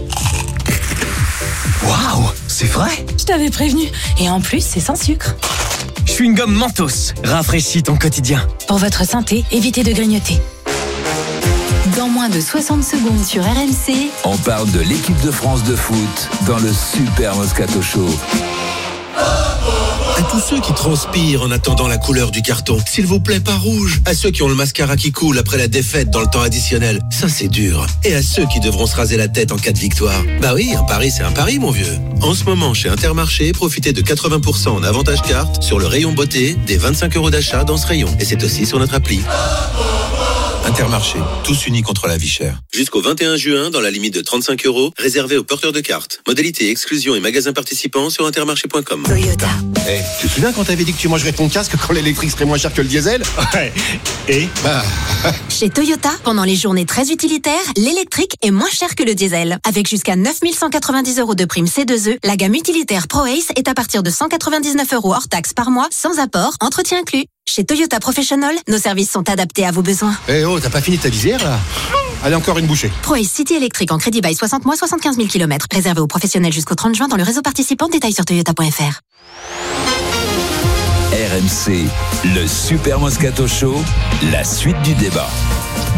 Waouh, c'est vrai? Je t'avais prévenu. Et en plus, c'est sans sucre. Chewing-gum Mentos, rafraîchis ton quotidien. Pour votre santé, évitez de grignoter. Dans moins de soixante secondes sur R M C, on parle de l'équipe de France de foot dans le Super Moscato Show. À tous ceux qui transpirent en attendant la couleur du carton, s'il vous plaît, pas rouge. À ceux qui ont le mascara qui coule après la défaite dans le temps additionnel, ça c'est dur. Et à ceux qui devront se raser la tête en cas de victoire. Bah oui, un pari c'est un pari, mon vieux. En ce moment, chez Intermarché, profitez de quatre-vingts pour cent en avantage carte sur le rayon beauté des vingt-cinq euros d'achat dans ce rayon. Et c'est aussi sur notre appli. Intermarché, tous unis contre la vie chère. Jusqu'au vingt et un juin, dans la limite de trente-cinq euros, réservé aux porteurs de cartes. Modalité, exclusion et magasins participants sur intermarché point com. Toyota. Hey, tu te souviens quand t'avais dit que tu mangerais ton casque quand l'électrique serait moins cher que le diesel? Ouais. Et bah... Chez Toyota, pendant les journées très utilitaires, l'électrique est moins cher que le diesel. Avec jusqu'à neuf mille cent quatre-vingt-dix euros de prime C deux E, la gamme utilitaire ProAce est à partir de cent quatre-vingt-dix-neuf euros hors taxe par mois, sans apport, entretien inclus. Chez Toyota Professional, nos services sont adaptés à vos besoins. Eh oh, t'as pas fini ta visière là? Allez, encore une bouchée. ProAce City électrique en crédit bail soixante mois, soixante-quinze mille kilomètres. Réservé aux professionnels jusqu'au trente juin dans le réseau participant. Détails sur toyota point f r. R M C, le Super Moscato Show, la suite du débat.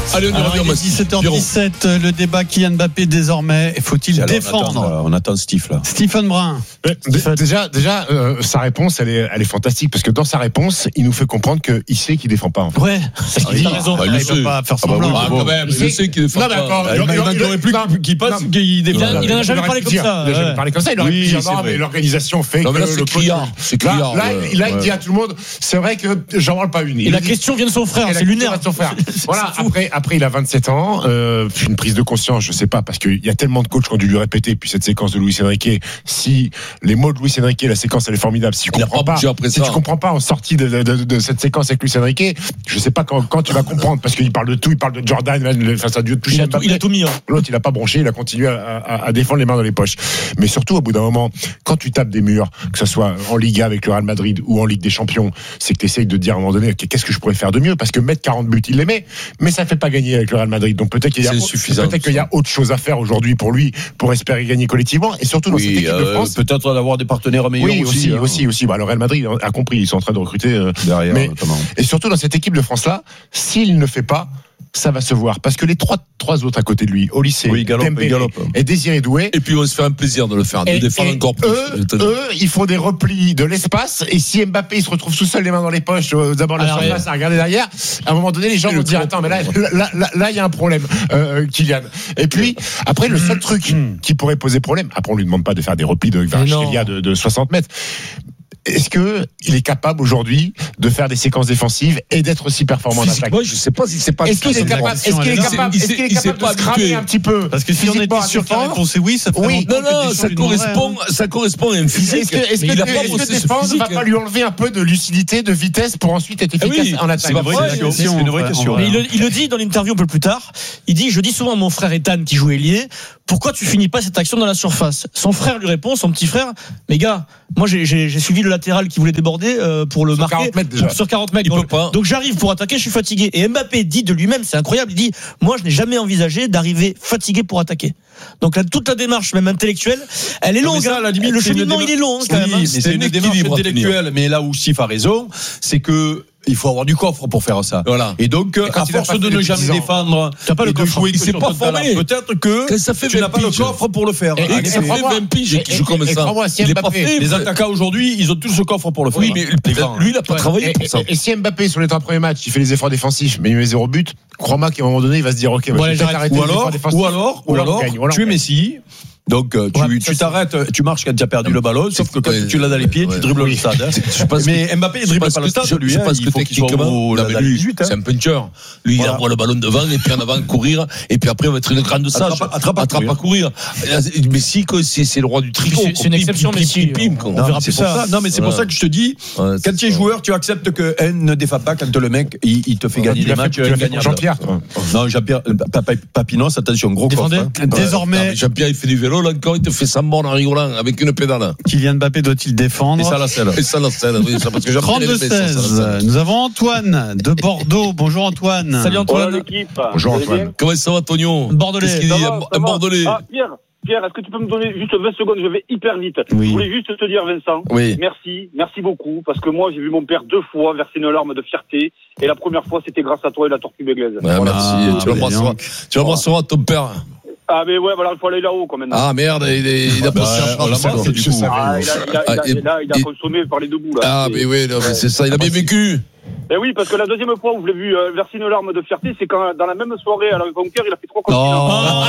Allez, on y revient. dix-sept heures dix-sept, le débat Kylian Mbappé désormais. Faut-il Alors, défendre on attend, on attend Steve là. Stephen Brun. Déjà, déjà euh, sa réponse, elle est, elle est fantastique parce que dans sa réponse, il nous fait comprendre qu'il sait qu'il défend pas. En fait. Ouais, c'est ce qu'il dit. raison. Bah, il il le ne sait. peut pas faire Ah bah semblant. oui, ah, quand même, il sait qu'il défend Non, pas. d'accord. Il n'aurait plus qu'il passe qu'il défend. Il en a jamais parlé comme ça. Il a jamais parlé comme ça. Il aurait pu dire non, mais l'organisation fait que mais là, c'est le criard. C'est criard. Là, là, il dit à tout le monde, c'est vrai que j'en parle pas une. Et la question vient de son frère, c'est lunaire. Voilà. Après, après, il a vingt-sept ans. Euh, une prise de conscience, je sais pas, parce qu'il y a tellement de coachs qui ont dû lui répéter. Puis cette séquence de Luis Enrique, si les mots de Luis Enrique, la séquence, elle est formidable. Si tu comprends pas, si tu comprends pas en sortie de, de, de, de cette séquence avec Luis Enrique, je sais pas quand, quand tu vas comprendre, parce qu'il parle de tout, il parle de Jordan, enfin, ça a dû toucher. Il a tout, il a tout mis. Hein. L'autre, il a pas bronché, il a continué à, à, à défendre les mains dans les poches. Mais surtout, au bout d'un moment, quand tu tapes des murs, que ce soit en Liga avec le Real Madrid ou en Ligue des Champions, c'est que tu essayes de dire à un moment donné, qu'est-ce que je pourrais faire de mieux? Parce que mettre quarante buts, il les met, mais ça fait pas gagner avec le Real Madrid. Donc peut-être qu'il y a, peut-être qu'il y a autre chose à faire aujourd'hui pour lui, pour espérer gagner collectivement, et surtout dans oui, cette équipe euh, de France. Peut-être d'avoir des partenaires meilleurs oui, aussi. aussi, hein. aussi, aussi. Bah, le Real Madrid a compris, ils sont en train de recruter euh, derrière. Mais, notamment. Et surtout dans cette équipe de France-là, s'il ne fait pas, ça va se voir. Parce que les trois, trois autres à côté de lui, au lycée, oui, galope, Dembélé galope. et Désiré Doué. Et puis on va se faire un plaisir de le faire, de et, défendre et encore plus. Eux, eux, ils font des replis de l'espace. Et si Mbappé il se retrouve tout seul, les mains dans les poches, d'abord la surface à regarder derrière, à un moment donné, les gens vont dire attends, mais là, là, là, là, il y a un problème, euh, Kylian. Et puis après, le seul truc qui pourrait poser problème, après on lui demande pas de faire des replis de Kvaratskhelia de, de soixante mètres. Est-ce que il est capable aujourd'hui de faire des séquences défensives et d'être aussi performant en attaque? Moi, je sais pas si c'est pas. Est-ce qu'il est capable, est-ce qu'il est capable, est-ce qu'il est capable de se cramer un petit peu? Parce que si on était sûr que la réponse est oui, ça ferait oui. Non, non, ça correspond, ça correspond à un physique. Est-ce que, est-ce que, est-ce que défendre ne va pas lui enlever un peu de lucidité, de vitesse pour ensuite être efficace en attaque? C'est une vraie question. Une vraie question. Il, il le dit dans l'interview un peu plus tard. Il dit, je dis souvent à mon frère Ethan qui joue ailier, pourquoi tu finis pas cette action dans la surface? Son frère lui répond, son petit frère, mais gars, moi j'ai, j'ai, j'ai suivi le latéral qui voulait déborder euh, pour le sur marquer quarante mètres déjà. sur quarante mètres. Donc, donc j'arrive pour attaquer, je suis fatigué. Et Mbappé dit de lui-même, c'est incroyable, il dit, moi je n'ai jamais envisagé d'arriver fatigué pour attaquer. Donc là, toute la démarche, même intellectuelle, elle est longue. Ça, hein. La limite, le cheminement, il est long. Hein, quand oui, même, hein. mais c'est une démarche intellectuelle. Mais là où Sif a raison, c'est que il faut avoir du coffre pour faire ça. Voilà. Et donc, et à force de ne jamais défendre, t'as pas le de coffre. jouer il s'est pas formé. Peut-être que ça fait tu n'as pas le coffre pour le faire. Et, et, et ça fait vingt piges qui joue comme ça. Il est pas fait. Les attaquants aujourd'hui, ils ont tous ce coffre pour le faire. Oui, mais lui, il a pas travaillé pour ça. Et si Mbappé sur les trois premiers matchs, il fait les efforts défensifs, mais il met zéro but, crois-moi qu'à un moment donné, il va se dire ok, ou alors, ou alors, ou alors, tu es Messi. Donc euh, tu, ouais, tu t'arrêtes, tu marches quand tu as perdu le ballon, sauf que quand ouais, tu l'as dans les pieds, ouais, tu dribbles ouais. le stade. Hein. Mais que, Mbappé il dribble pas le stade, lui. Je pense il que faut qu'il soit au là, lui, dix-huit, hein. C'est un puncher. Lui, voilà. Il envoie le ballon devant et puis en avant courir et puis après on va être une grande sage. Attrape, attrape à courir. Messi, c'est le roi du tricot. C'est une exception, Messi. On verra plus ça. Non, mais c'est pour ça que je te dis, quand tu es joueur, tu acceptes que N ne défend pas quand le mec il te fait gagner des matchs. Jean-Pierre. Non, Jean-Pierre, Papinos, attention, gros coffre. Désormais, Jean-Pierre il fait du vélo là encore, il te fait sans borne en rigolant avec une pédale. Kylian Mbappé doit-il défendre? Et ça la selle. Et ça la selle, oui, ça parce que trente-deux seize. Nous avons Antoine de Bordeaux. Bonjour Antoine. Salut Antoine. Bonjour l'équipe. Bonjour Antoine. Comment ça va Tonio? Bordelais. Qu'est-ce qu'il dit? Un Bordelais. Ah Pierre, Pierre, est-ce que tu peux me donner juste vingt secondes? Je vais hyper vite. Oui. Je voulais juste te dire, Vincent, oui. merci, merci beaucoup, parce que moi j'ai vu mon père deux fois verser une larme de fierté, et la première fois c'était grâce à toi et la tortue béglaise. Ouais, voilà. Merci. Ah, tu l'embrasseras. Tu l'embrasseras ton père. Ah mais ouais, voilà, il faut aller là-haut quand même. Ah merde, il, est, il a pas cherché du coup. Ah, il a, il a, il a, il a, il a consommé par les deux bouts là. Ah mais oui, non, mais c'est ça, il a bien vécu. Eh oui, parce que la deuxième fois où je l'ai vu euh, verser une larme de fierté, c'est quand dans la même soirée à la Conquer, il a fait trois continents.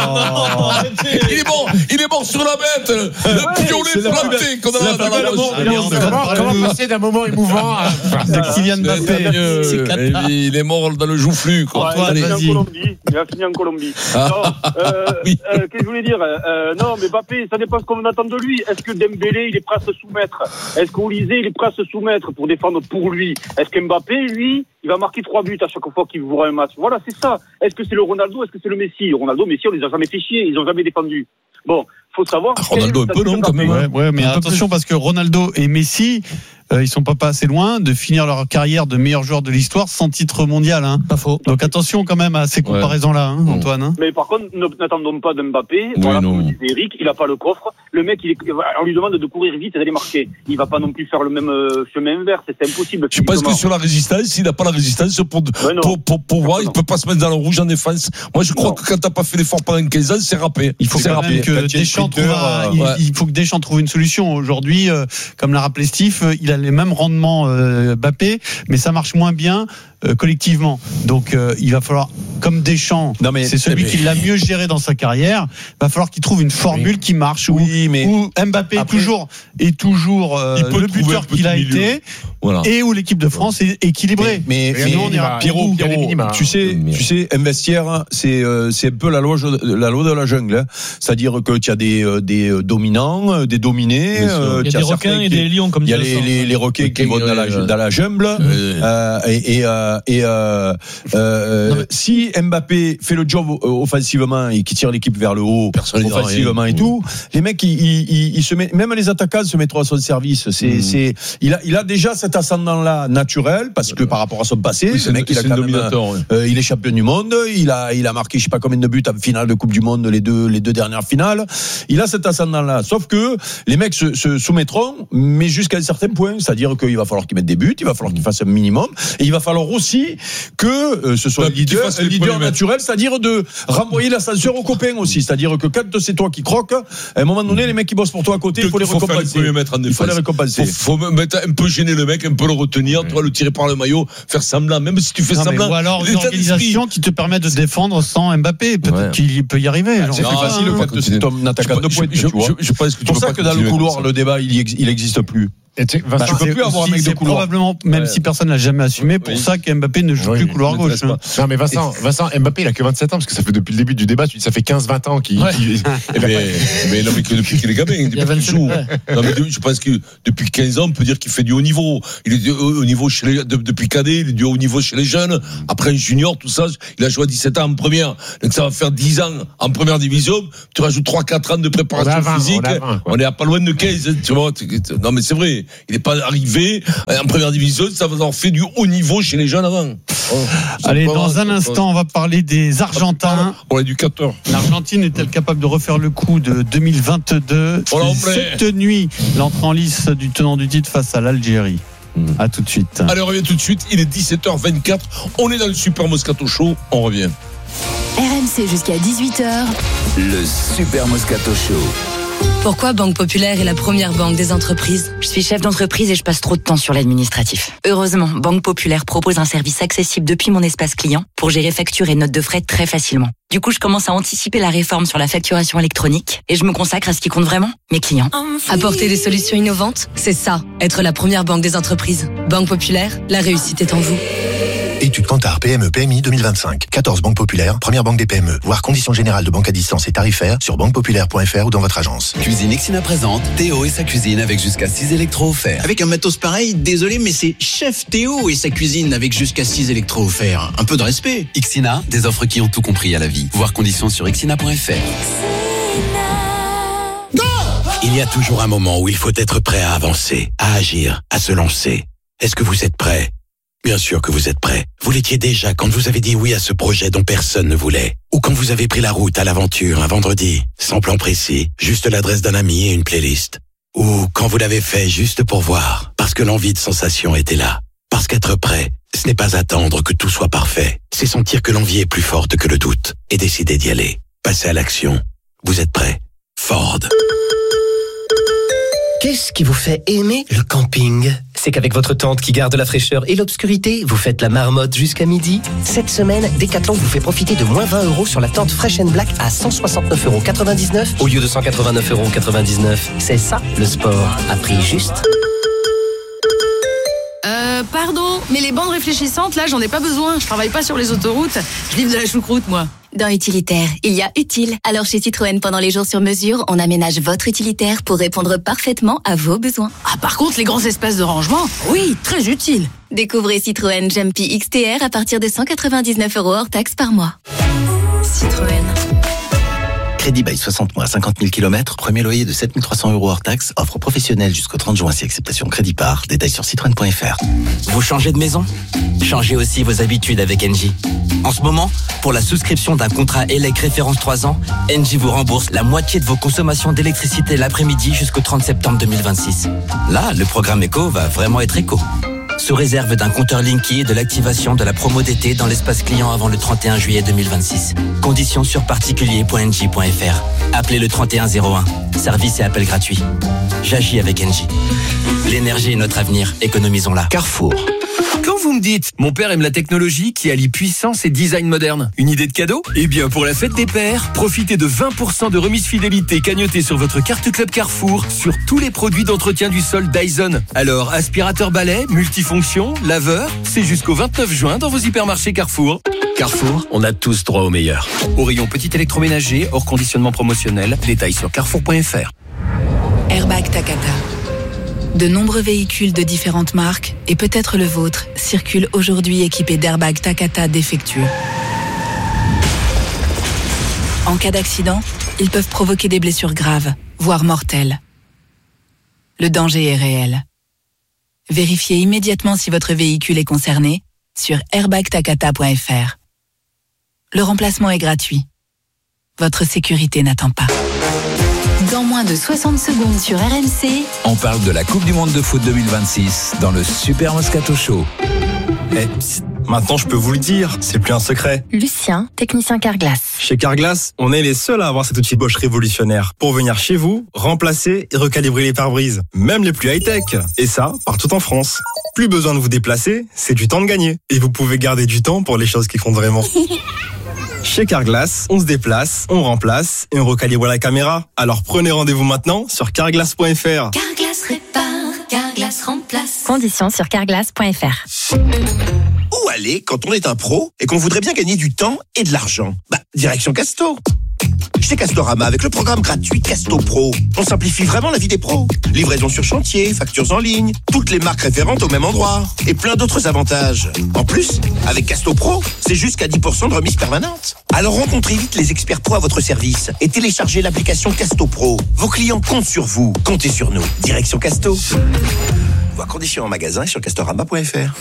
Oh, il est bon, il est bon sur la bête, le ouais, piolet planté qu'on a dans la bouche. Comment passer d'un moment émouvant de Kylian Mbappé? Il est mort dans le joufflu, quoi. Ouais, il, a fini en Colombie. il a fini en Colombie. Ah, non, euh, oui. euh, qu'est-ce que je voulais dire euh, Non, mais Mbappé, ça dépend ce qu'on attend de lui. Est-ce que Dembélé, il est prêt à se soumettre? Est-ce qu'Olysée, il est prêt à se soumettre pour défendre pour lui? Est-ce que Mbappé, lui, il va marquer trois buts à chaque fois qu'il jouera un match? Voilà, c'est ça. Est-ce que c'est le Ronaldo? Est-ce que c'est le Messi? Ronaldo, Messi, on les a jamais fait chier. Ils ont jamais défendu. Bon, faut savoir. Ah, Ronaldo un peu non quand même. Ouais, ouais, mais attention parce que Ronaldo et Messi euh, ils sont pas, pas assez loin de finir leur carrière de meilleur joueur de l'histoire sans titre mondial. Hein. Pas faux. Donc attention quand même à ces comparaisons-là, hein, Antoine. Hein. Mais par contre, n'attendons pas d'Mbappé. Oui, voilà, non. comme disait Eric, il n'a pas le coffre. Le mec, il est, on lui demande de courir vite et d'aller marquer. Il va pas non plus faire le même euh, chemin inverse. C'est impossible. Je pense que sur la résistance, il n'a pas la résistance pour, ouais, pour, pour, pour voir. Il ne peut pas se mettre dans le rouge en défense. Moi, je crois non. que quand tu n'as pas fait l'effort pendant quinze ans, c'est râpé. Il faut, quand même que Deschamps trouve un, il, ouais. il faut que Deschamps trouve une solution. Aujourd'hui, euh, comme l'a rappelé Steve, euh, il a les mêmes rendements euh, Mbappé, mais ça marche moins bien euh, collectivement. Donc, euh, il va falloir, comme Deschamps, non mais, c'est celui mais... qui l'a mieux géré dans sa carrière, il va falloir qu'il trouve une formule oui. qui marche où, oui, mais... où Mbappé après, est toujours, est toujours euh, le buteur qu'il a milieu. été. Voilà. Et où l'équipe de France est équilibrée. Mais, mais, mais nous, on ira Pierrot, Pierrot, tu sais, tu sais, un vestiaire, c'est euh, c'est un peu la loi la loi de la jungle. Hein. C'est-à-dire que tu as des euh, des dominants, des dominés. Euh, il y a des requins et des lions, comme il y a les, les, les requins qui vont dans la dans la jungle. Euh, et et euh, et euh, euh, si Mbappé fait le job offensivement et qui tire l'équipe vers le haut, offensivement et tout, les mecs, ils ils ils se mettent, même les attaquants se mettront à son service. C'est c'est il a il a déjà cette ascendant-là naturel parce que par rapport à son passé, oui, ce mec il a quand même, oui. euh, il est champion du monde, il a il a marqué je sais pas combien de buts en finale de Coupe du Monde les deux les deux dernières finales. Il a cet ascendant-là. Sauf que les mecs se, se soumettront, mais jusqu'à un certain point, c'est-à-dire qu'il va falloir qu'ils mettent des buts, il va falloir qu'ils fassent un minimum, et il va falloir aussi que euh, ce soit un leader, un leader naturel, c'est-à-dire de renvoyer l'ascenseur aux copains aussi, c'est-à-dire que quand c'est toi qui croques, à un moment donné, les mecs qui bossent pour toi à côté, il faut les récompenser. Il faut les récompenser. Faut mettre un peu gêner le mec, un peu le retenir, ouais. toi le tirer par le maillot, faire semblant, même si tu fais non, semblant. Ou alors une organisation qui te permet de défendre sans Mbappé, peut-être ouais. qu'il peut y arriver. C'est plus facile quand c'est un attaquant de pointe, tu vois. Je pense que c'est pour ça que dans le couloir, le débat, il n'existe plus. Et tu bah, peux plus avoir un mec de couloir. Probablement, même ouais. si personne n'a jamais assumé, pour oui. ça qu'Mbappé ne joue oui, plus couloir gauche. Hein. Non, mais Vincent, Vincent, Mbappé, il a que vingt-sept ans, parce que ça fait depuis le début du débat, ça fait quinze vingt ans qu'il. Ouais. qu'il... mais, mais non, mais que depuis qu'il est gamin, depuis qu'il joue. Ouais. Non, mais je pense que depuis quinze ans, on peut dire qu'il fait du haut niveau. Il est du haut niveau chez les, depuis cadet, il est du haut niveau chez les jeunes. Après un junior, tout ça, il a joué à dix-sept ans en première. Donc ça va faire dix ans en première division. Tu rajoutes trois quatre ans de préparation vingt, physique. On, vingt, on est à pas loin de quinze, tu vois. Non, mais c'est vrai. Il n'est pas arrivé en première division, ça va avoir fait du haut niveau chez les jeunes avant. Oh, Allez, dans un instant, on va parler des Argentins. Pour l'éducateur. L'Argentine est-elle capable de refaire le coup de deux mille vingt-deux? Oh Cette nuit, l'entrée en lice du tenant du titre face à l'Algérie. Mmh. À tout de suite. Allez, on revient tout de suite. Il est dix-sept heures vingt-quatre. On est dans le Super Moscato Show. On revient. R M C jusqu'à dix-huit heures. Le Super Moscato Show. Pourquoi Banque Populaire est la première banque des entreprises? Je suis chef d'entreprise et je passe trop de temps sur l'administratif. Heureusement, Banque Populaire propose un service accessible depuis mon espace client pour gérer factures et notes de frais très facilement. Du coup, je commence à anticiper la réforme sur la facturation électronique et je me consacre à ce qui compte vraiment, mes clients. Apporter des solutions innovantes, c'est ça, être la première banque des entreprises. Banque Populaire, la réussite est en vous. Étude Kantar P M E P M I deux mille vingt-cinq. quatorze banques populaires, première banque des P M E. Voir conditions générales de banque à distance et tarifaires sur banque populaire point f r ou dans votre agence. Cuisine Ixina présente Théo et sa cuisine avec jusqu'à six électros offerts. Avec un matos pareil, désolé, mais c'est Chef Théo et sa cuisine avec jusqu'à six électros offerts. Un peu de respect. Ixina, des offres qui ont tout compris à la vie. Voir conditions sur ixina point f r. Il y a toujours un moment où il faut être prêt à avancer, à agir, à se lancer. Est-ce que vous êtes prêt ? Bien sûr que vous êtes prêts. Vous l'étiez déjà quand vous avez dit oui à ce projet dont personne ne voulait. Ou quand vous avez pris la route à l'aventure un vendredi, sans plan précis, juste l'adresse d'un ami et une playlist. Ou quand vous l'avez fait juste pour voir, parce que l'envie de sensation était là. Parce qu'être prêt, ce n'est pas attendre que tout soit parfait. C'est sentir que l'envie est plus forte que le doute et décider d'y aller. Passer à l'action. Vous êtes prêts. Ford. Qu'est-ce qui vous fait aimer le camping ? C'est qu'avec votre tente qui garde la fraîcheur et l'obscurité, vous faites la marmotte jusqu'à midi. Cette semaine, Decathlon vous fait profiter de moins vingt euros sur la tente Fresh and Black à cent soixante-neuf euros quatre-vingt-dix-neuf au lieu de cent quatre-vingt-neuf euros quatre-vingt-dix-neuf. C'est ça, le sport, à prix juste. Euh, pardon, mais les bandes réfléchissantes, là, j'en ai pas besoin. Je travaille pas sur les autoroutes. Je livre de la choucroute, moi. Dans Utilitaire, il y a utile. Alors chez Citroën, pendant les jours sur mesure, on aménage votre utilitaire pour répondre parfaitement à vos besoins. Ah, par contre, les grands espaces de rangement, oui, très utile. Découvrez Citroën Jumpy X T R à partir de cent quatre-vingt-dix-neuf euros hors taxe par mois. Citroën. Crédit by soixante mois, cinquante mille kilomètres, premier loyer de sept mille trois cents euros hors taxe, offre professionnelle jusqu'au trente juin si acceptation crédit par. Détails sur citroën point f r. Vous changez de maison ? Changez aussi vos habitudes avec Engie. En ce moment, pour la souscription d'un contrat E L E C référence trois ans, Engie vous rembourse la moitié de vos consommations d'électricité l'après-midi jusqu'au trente septembre deux mille vingt-six. Là, le programme Éco va vraiment être éco. Sous réserve d'un compteur Linky et de l'activation de la promo d'été dans l'espace client avant le trente et un juillet deux mille vingt-six. Conditions sur particulier point engie point f r. Appelez le trente et un zéro un. Service et appel gratuit. J'agis avec Engie. L'énergie est notre avenir. Économisons-la. Carrefour. Quand vous me dites « Mon père aime la technologie qui allie puissance et design moderne », une idée de cadeau ? Eh bien, pour la fête des pères, profitez de vingt pour cent de remise fidélité cagnotée sur votre carte Club Carrefour sur tous les produits d'entretien du sol Dyson. Alors, aspirateur balai, multifonction, laveur, c'est jusqu'au vingt-neuf juin dans vos hypermarchés Carrefour. Carrefour, on a tous droit au meilleur. Au rayon petit électroménager, hors conditionnement promotionnel, détails sur carrefour point f r. Airbag Takata. De nombreux véhicules de différentes marques, et peut-être le vôtre, circulent aujourd'hui équipés d'airbags Takata défectueux. En cas d'accident, ils peuvent provoquer des blessures graves, voire mortelles. Le danger est réel. Vérifiez immédiatement si votre véhicule est concerné sur airbag takata point f r. Le remplacement est gratuit. Votre sécurité n'attend pas. Dans moins de soixante secondes sur R M C, On parle de la Coupe du Monde de foot deux mille vingt-six dans le Super Moscato Show. Eh, psst, maintenant je peux vous le dire, c'est plus un secret. Lucien, technicien Carglass. Chez Carglass, on est les seuls à avoir cet outil Bosch révolutionnaire pour venir chez vous, remplacer et recalibrer les pare-brises, même les plus high-tech. Et ça, partout en France. Plus besoin de vous déplacer, c'est du temps de gagner. Et vous pouvez garder du temps pour les choses qui comptent vraiment. Chez Carglass, on se déplace, on remplace et on recalibre la caméra. Alors prenez rendez-vous maintenant sur carglass point f r. Carglass répare, Carglass remplace. Conditions sur carglass point f r. Où aller quand on est un pro et qu'on voudrait bien gagner du temps et de l'argent ? Bah, direction Casto. Chez Castorama, avec le programme gratuit Casto Pro, on simplifie vraiment la vie des pros. Livraison sur chantier, factures en ligne, toutes les marques référentes au même endroit et plein d'autres avantages. En plus, avec Casto Pro, c'est jusqu'à dix pour cent de remise permanente. Alors rencontrez vite les experts pro à votre service et téléchargez l'application Casto Pro. Vos clients comptent sur vous, comptez sur nous. Direction Casto. Voir conditions en magasin et sur castorama point f r.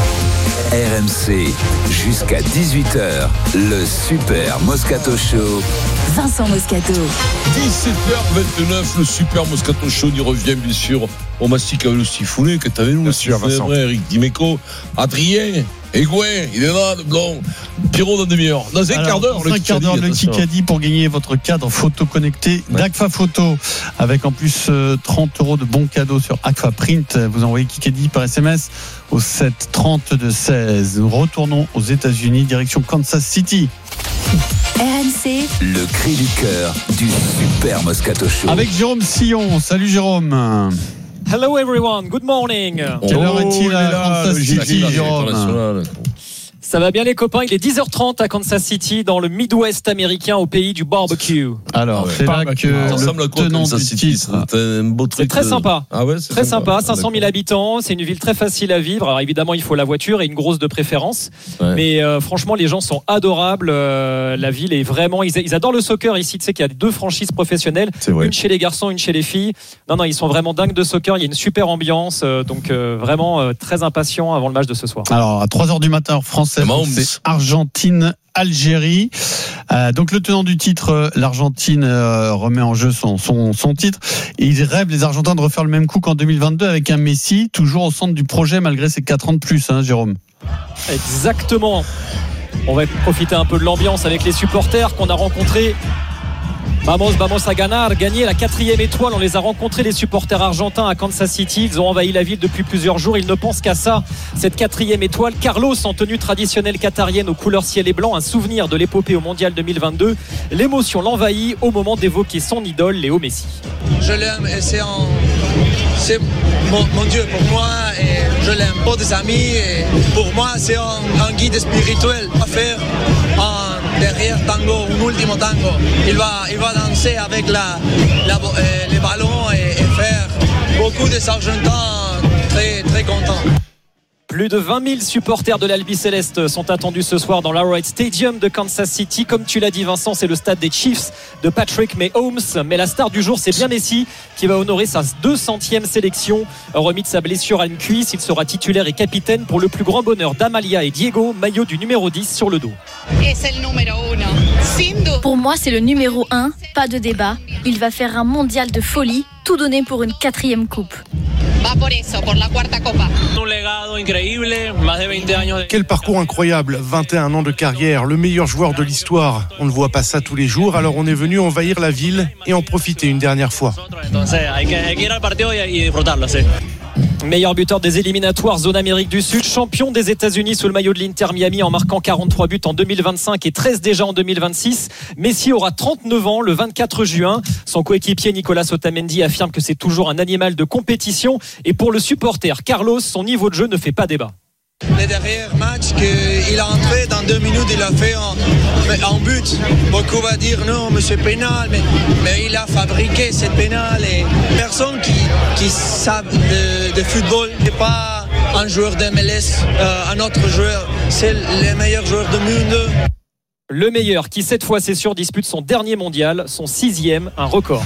R M C, jusqu'à dix-huit heures, le Super Moscato Show. Vincent Moscato. dix-sept heures vingt-neuf, le Super Moscato Show, y revient bien sûr. On mastique avec le Sifounet, que t'avais nous, le Sifounet, Eric Dimeco, Adrien, Egouin, il est là, le blanc. Pierrot dans demi-heure. Dans un quart d'heure, le quart d'heure, le Kikadi pour gagner votre cadre photo connecté ouais. d'Agfa Photo. Avec en plus euh, trente euros de bons cadeaux sur Agfa Print. Vous envoyez Kikadi par S M S au sept trente-deux seize. Nous retournons aux États-Unis, direction Kansas City. R M C. Le cri du cœur du Super Moscato Show. Avec Jérôme Sillon. Salut Jérôme. Hello everyone, good morning. Quelle heure est-il à Kansas City, Jérôme ? Ça va bien les copains, il est dix heures trente à Kansas City dans le Midwest américain au pays du barbecue. Alors, ouais, c'est là que le tenant du titre. C'est, un beau truc c'est très de... sympa. Ah ouais, c'est très sympa, sympa. cinq cent mille habitants, c'est une ville très facile à vivre. Alors évidemment, il faut la voiture et une grosse de préférence. Ouais. Mais euh, franchement, les gens sont adorables. Euh, la ville est vraiment... Ils, ils adorent le soccer ici. Tu sais qu'il y a deux franchises professionnelles. Une chez les garçons, une chez les filles. Non, non, ils sont vraiment dingues de soccer. Il y a une super ambiance. Euh, donc euh, vraiment euh, très impatient avant le match de ce soir. Alors, à trois heures du matin, heure française, c'est Argentine Algérie. Euh, donc le tenant du titre, l'Argentine euh, remet en jeu son, son, son titre. Et ils rêvent, les Argentins, de refaire le même coup qu'en deux mille vingt-deux avec un Messi toujours au centre du projet malgré ses quatre ans de plus, hein, Jérôme. Exactement. On va profiter un peu de l'ambiance avec les supporters qu'on a rencontrés. Vamos, vamos a ganar, gagner la quatrième étoile. On les a rencontrés, les supporters argentins à Kansas City. Ils ont envahi la ville depuis plusieurs jours. Ils ne pensent qu'à ça, cette quatrième étoile. Carlos en tenue traditionnelle qatarienne aux couleurs ciel et blanc, un souvenir de l'épopée au mondial deux mille vingt-deux. L'émotion l'envahit au moment d'évoquer son idole, Léo Messi. Je l'aime et c'est, un... c'est mon, mon Dieu pour moi et je l'aime pour des amis. Et pour moi, c'est un, un guide spirituel à faire un derrière tango, un ultimo tango. Il va, il va danser avec la, la, euh, les ballons et, et faire beaucoup des Argentins très, très contents. Plus de vingt mille supporters de l'Albi Céleste sont attendus ce soir dans l'Arrowhead Stadium de Kansas City. Comme tu l'as dit, Vincent, c'est le stade des Chiefs de Patrick Mahomes. Mais la star du jour, c'est bien Messi qui va honorer sa deux centième sélection. Remis de sa blessure à une cuisse, il sera titulaire et capitaine pour le plus grand bonheur d'Amalia et Diego, maillot du numéro dix sur le dos. Pour moi, c'est le numéro un, pas de débat. Il va faire un mondial de folie, tout donner pour une quatrième coupe. Quel parcours incroyable, vingt et un ans de carrière, le meilleur joueur de l'histoire. On ne voit pas ça tous les jours, alors on est venu envahir la ville et en profiter une dernière fois. Meilleur buteur des éliminatoires zone Amérique du Sud, champion des États-Unis sous le maillot de l'Inter Miami en marquant quarante-trois buts en deux mille vingt-cinq et treize déjà en deux mille vingt-six. Messi aura trente-neuf ans le vingt-quatre juin. Son coéquipier Nicolas Otamendi affirme que c'est toujours un animal de compétition. Et pour le supporter Carlos, son niveau de jeu ne fait pas débat. Le dernier match qu'il a entré dans deux minutes, il a fait en, en but. Beaucoup va dire non, mais c'est pénal, mais, mais il a fabriqué cette pénal et personne qui, qui savent de, de football n'est pas un joueur d'M L S, euh, un autre joueur, c'est le meilleur joueur du monde. Le meilleur qui cette fois c'est sûr dispute son dernier mondial, son sixième, un record.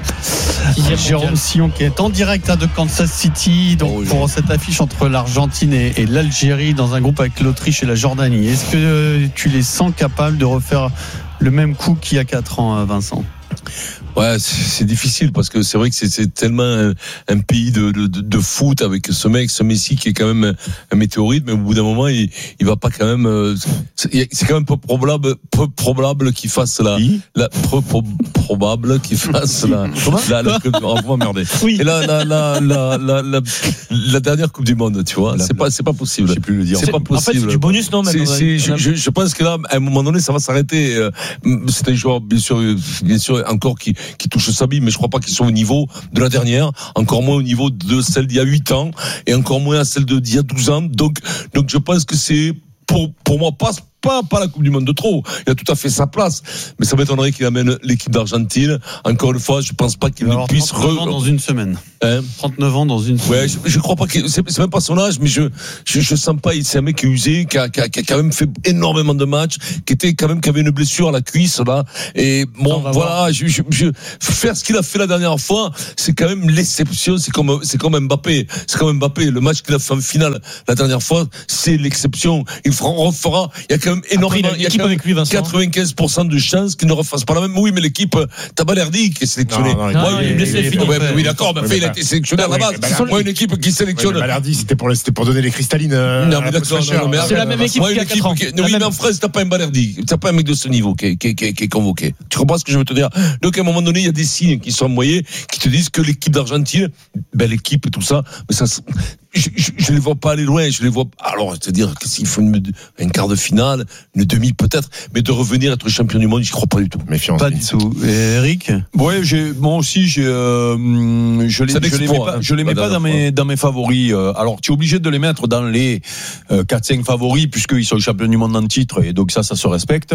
Jérôme Sillon qui est en direct de Kansas City donc pour cette affiche entre l'Argentine et, et l'Algérie dans un groupe avec l'Autriche et la Jordanie. Est-ce que tu les sens capables de refaire le même coup qu'il y a quatre ans, Vincent? Ouais, c'est difficile parce que c'est vrai que c'est, c'est tellement un, un pays de, de, de foot avec ce mec, ce Messi qui est quand même un, un météorite, mais au bout d'un moment, il, il va pas quand même. C'est, c'est quand même peu probable, peu probable qu'il fasse la, la peu probable qu'il fasse la, la, la, la on va m'emmerder. Oui. Et la, la, la, la, la, la, la dernière Coupe du Monde, tu vois, la, c'est pas, c'est pas possible. Je sais plus le dire. C'est, c'est pas possible. En fait, c'est du bonus, non, c'est, c'est, je, je, je pense que là, à un moment donné, ça va s'arrêter. C'est un joueur, bien sûr, bien sûr, encore qui qui touche sa bille, mais je crois pas qu'ils sont au niveau de la dernière, encore moins au niveau de celle d'il y a huit ans, et encore moins à celle d'il y a douze ans. Donc, donc je pense que c'est, pour, pour moi, pas, pas, pas la Coupe du Monde de trop. Il a tout à fait sa place. Mais ça m'étonnerait qu'il amène l'équipe d'Argentine. Encore une fois, je pense pas qu'il ne puisse trente-neuf ans dans une semaine. Hein? trente-neuf ans dans une semaine. Ouais, je, je crois pas que, c'est, c'est même pas son âge, mais je, je, je sens pas, c'est un mec qui est usé, qui a, qui a, qui a quand même fait énormément de matchs, qui était quand même, qui avait une blessure à la cuisse, là. Et bon, voilà, je, je, je, faire ce qu'il a fait la dernière fois, c'est quand même l'exception, c'est comme, c'est comme Mbappé. C'est comme Mbappé. Le match qu'il a fait en finale la dernière fois, c'est l'exception. Il fera, on refera. Il y a quand même énormément, Après, il y a quand même lui, quatre-vingt-quinze pour cent de chances qu'il ne refasse pas la même. Oui, mais l'équipe, t'as Balerdi qui est sélectionné. Non, non, non, ouais, il est blessé, il, fini. ouais, oui, d'accord, mais fait, il a été sélectionné à la base. Moi, une équipe qui sélectionne. Ouais, Balerdi, c'était pour, c'était pour donner les cristallines. Euh, non, mais d'accord, non, non, mais c'est la même équipe moi, qui a quatre ans. Qui, oui, mais en France, t'as pas un Balerdi. T'as pas un mec de ce niveau qui est, qui est, qui est, qui est convoqué. Tu comprends ce que je veux te dire? Donc, à un moment donné, il y a des signes qui sont envoyés, qui te disent que l'équipe d'Argentine, belle équipe et tout ça, mais ça, je, je, je les vois pas aller loin, je les vois, alors, c'est-à-dire que s'il faut une, un quart de finale, une demi peut-être, mais de revenir être champion du monde, j'y crois pas du tout. Méfiance. Pas du tout. Et Eric? Ouais, j'ai, moi aussi, j'ai, euh, je les, je les mets pas, je les mets pas dans mes, dans mes favoris. Alors, tu es obligé de les mettre dans les euh, quatre cinq favoris, puisqu'ils sont champions du monde en titre, et donc ça, ça se respecte.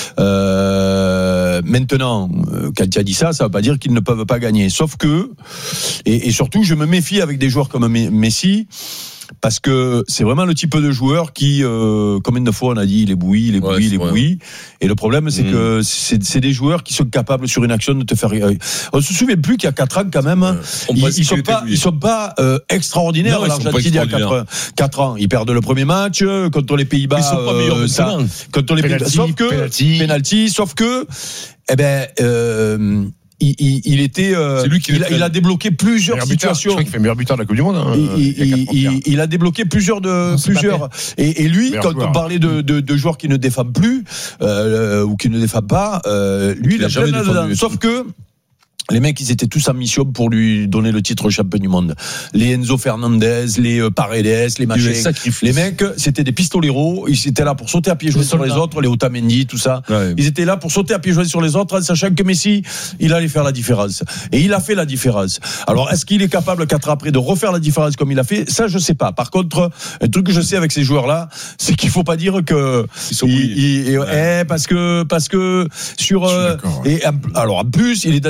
Euh, maintenant, quand tu as dit ça, ça veut pas dire qu'ils ne peuvent pas gagner. Sauf que, et, et surtout, je me méfie avec des joueurs comme Messi, parce que c'est vraiment le type de joueur qui, euh, combien de fois on a dit, il est bouilli, il est bouilli, ouais, il est bouilli. Et le problème, c'est mmh. que c'est, c'est des joueurs qui sont capables sur une action de te faire. On se souvient plus qu'il y a quatre ans quand même. Ouais. Ils, ils sont pas, ils sont pas euh, extraordinaires. Non, l'Argentine il y a quatre ans, ils perdent le premier match contre les Pays-Bas. Ils sont pas meilleurs euh, ça, contre les Pays-Bas. Sauf que penalty. penalty, sauf que, eh ben. Euh, Il, il, il était, euh, il, a, il a débloqué plusieurs buteur, situations. Je crois qu'il fait meilleur buteur de la Coupe du Monde. Hein, il, il, il, il a débloqué plusieurs de non, plusieurs. Et, et lui, meilleur quand joueur. On parlait de, de, de joueurs qui ne défendent plus euh, ou qui ne défendent pas, euh, lui, il, il a jamais défendu. Sauf que. Les mecs, ils étaient tous en mission pour lui donner le titre champion du monde. Les Enzo Fernandez, les Paredes, les machins. Les mecs, c'était des pistoleros. Ils étaient là pour sauter à pieds joints sur les autres, les Otamendi, tout ça. Ouais. Ils étaient là pour sauter à pieds joints sur les autres, en sachant que Messi, il allait faire la différence. Et il a fait la différence. Alors, est-ce qu'il est capable, quatre ans après, de refaire la différence comme il a fait? Ça, je sais pas. Par contre, un truc que je sais avec ces joueurs-là, c'est qu'il faut pas dire que ils sont ils, ils, ouais. eh, parce que parce que sur euh, et alors en plus, il est dans un championnat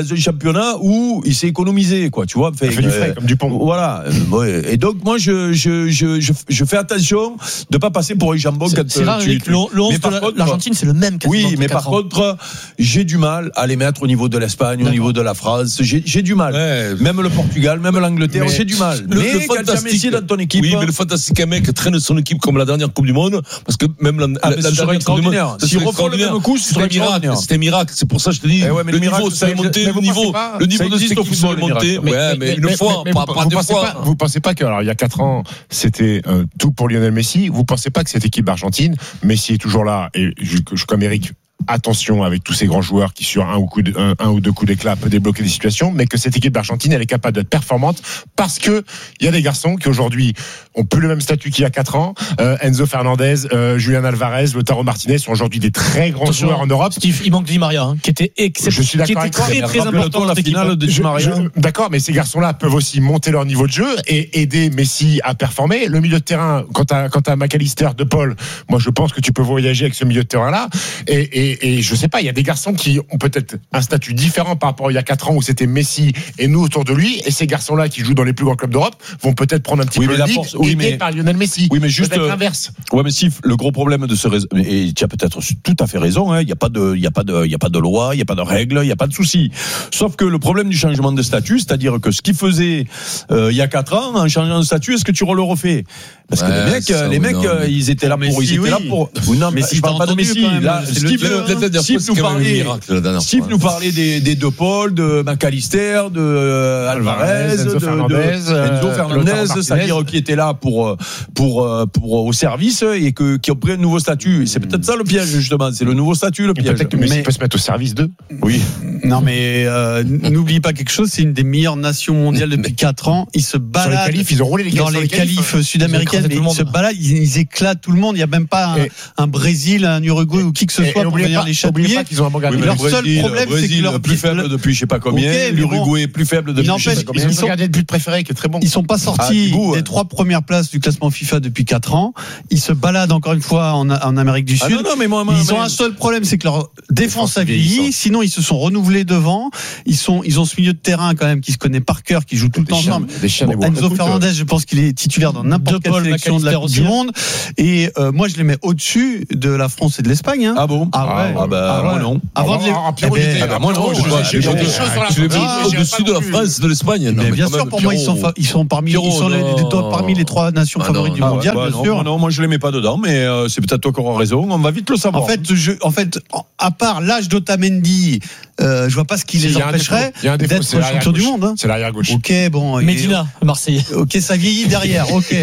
championnat où il s'est économisé, quoi. Tu vois, fait, fait du frais, euh, comme Dupont. Voilà. Et donc moi, je je je je, je fais attention de pas passer pour un jambon. C'est, quand c'est rare, tu, tu, le, le onze de l'Argentine, c'est le même. Oui, mais par ans. contre, j'ai du mal à les mettre au niveau de l'Espagne, D'accord. au niveau de la France. J'ai, j'ai du mal. Ouais. Même le Portugal, même l'Angleterre, mais j'ai du mal. Le, mais le quand tu as Messi dans ton équipe. Oui, mais le fantastique un mec traîne son équipe comme la dernière Coupe du Monde, parce que même la, ah, la, la dernière Coupe du Monde, si on refait le même coup, c'est un miracle. C'est un miracle. C'est pour ça que je te dis, eh ouais, le, le niveau, c'est monté, le niveau, le niveau de cette équipe est monté. Ouais, mais une fois, pas deux fois. Vous pensez pas que, alors, il y a quatre ans, c'était tout pour Lionel Messi. Vous pensez pas que cette équipe d'Argentine, Messi est toujours là, et je, je comme Eric, attention avec tous ces grands joueurs qui sur un ou, coup de, un, un ou deux coups d'éclat peut débloquer des situations, mais que cette équipe d'Argentine elle est capable d'être performante parce que il y a des garçons qui aujourd'hui ont plus le même statut qu'il y a quatre ans. euh, Enzo Fernandez, euh, Julian Alvarez, Lautaro Martinez sont aujourd'hui des très grands Attention, joueurs en Europe. Steve, il manque Di Maria hein, qui était exceptionnel. Je suis d'accord avec très très important dans la finale de Di Maria. Je, je, d'accord, mais ces garçons-là peuvent aussi monter leur niveau de jeu et aider Messi à performer. Le milieu de terrain, quand t'as quand t'as McAllister, De Paul, moi je pense que tu peux voyager avec ce milieu de terrain-là et, et Et je sais pas, il y a des garçons qui ont peut-être un statut différent par rapport à il y a quatre ans où c'était Messi et nous autour de lui. Et ces garçons-là qui jouent dans les plus grands clubs d'Europe vont peut-être prendre un petit oui, peu mais le la lead, force, oui, aidés mais, par Lionel Messi. Oui, mais juste peut-être l'inverse. Ouais, mais Steve, le gros problème de ce réseau, et tu as peut-être tout à fait raison. Hein, il y a pas de, il y a pas de, il y a pas de loi, il y a pas de règles, il y a pas de souci. Sauf que le problème du changement de statut, c'est-à-dire que ce qu'ils faisaient euh, il y a quatre ans en changeant de statut, est-ce que tu le refais? Parce que ouais, les mecs, ça, les mecs, non, mais... ils étaient là pour, Messi, ils étaient oui. là pour. Oui, non, mais si je parle pas de Messi. Là, Steve, Steve nous parlait, Steve nous parlait des, des De Paul, de McAllister, de euh, Alvarez, Enzo de, Fernandez, de Enzo Fernandez, c'est-à-dire qui étaient là pour pour pour au service et que qui ont pris un nouveau statut. Et c'est peut-être ça le piège justement, c'est le nouveau statut le piège. Peut-être que Messi peut se mettre au service d'eux. Oui. Non mais euh, n'oubliez pas quelque chose, c'est une des meilleures nations mondiales depuis quatre ans. Ils se baladent sur les qualifs, ils ont roulé les dans les qualifs sud-américaines. Ils se baladent, ils, ils éclatent tout le monde. Il n'y a même pas un, et, un Brésil, un Uruguay ou qui que ce soit pour venir les chatouiller. Oui, leur seul Brésil, problème, Brésil, c'est que leur plus faible depuis je sais pas combien. Okay, L'Uruguay bon, plus faible depuis je sais pas combien. Ils ont gardé le but préféré qui est très bon. Ils sont pas sortis ah, bout, des ouais. trois premières places du classement FIFA depuis quatre ans. Ils se baladent encore une fois en, en Amérique du Sud. Ah non, non, mais moi, moi, ils mais... ont un seul problème, c'est que leur défense a vieilli. Sinon, ils se sont renouvelés devant. Ils sont, ils ont ce milieu de terrain quand même qui se connaît par cœur, qui joue tout le temps ensemble. Enzo Fernandez, je pense qu'il est titulaire dans n'importe quelle sélection de la Coupe du Monde. Et euh, moi, je les mets au-dessus de la France et de l'Espagne. Hein. Ah bon? Ah ouais. Ah bah moi non. Avant de les. Moi non. Je les mets au-dessus de la France, de l'Espagne. Mais bien sûr, pour moi, ils sont ils sont parmi ils sont parmi les trois nations favorites du mondial, bien sûr. Non, moi je les mets pas dedans, mais c'est peut-être toi qui auras raison. On va vite le savoir. En fait, je, en fait, à part l'âge d'Otamendi, euh, je vois pas ce qui les empêcherait d'être champion du monde. Hein. C'est l'arrière gauche. Ok, bon. Medina, Marseille. Ok, ça vieillit derrière. Ok.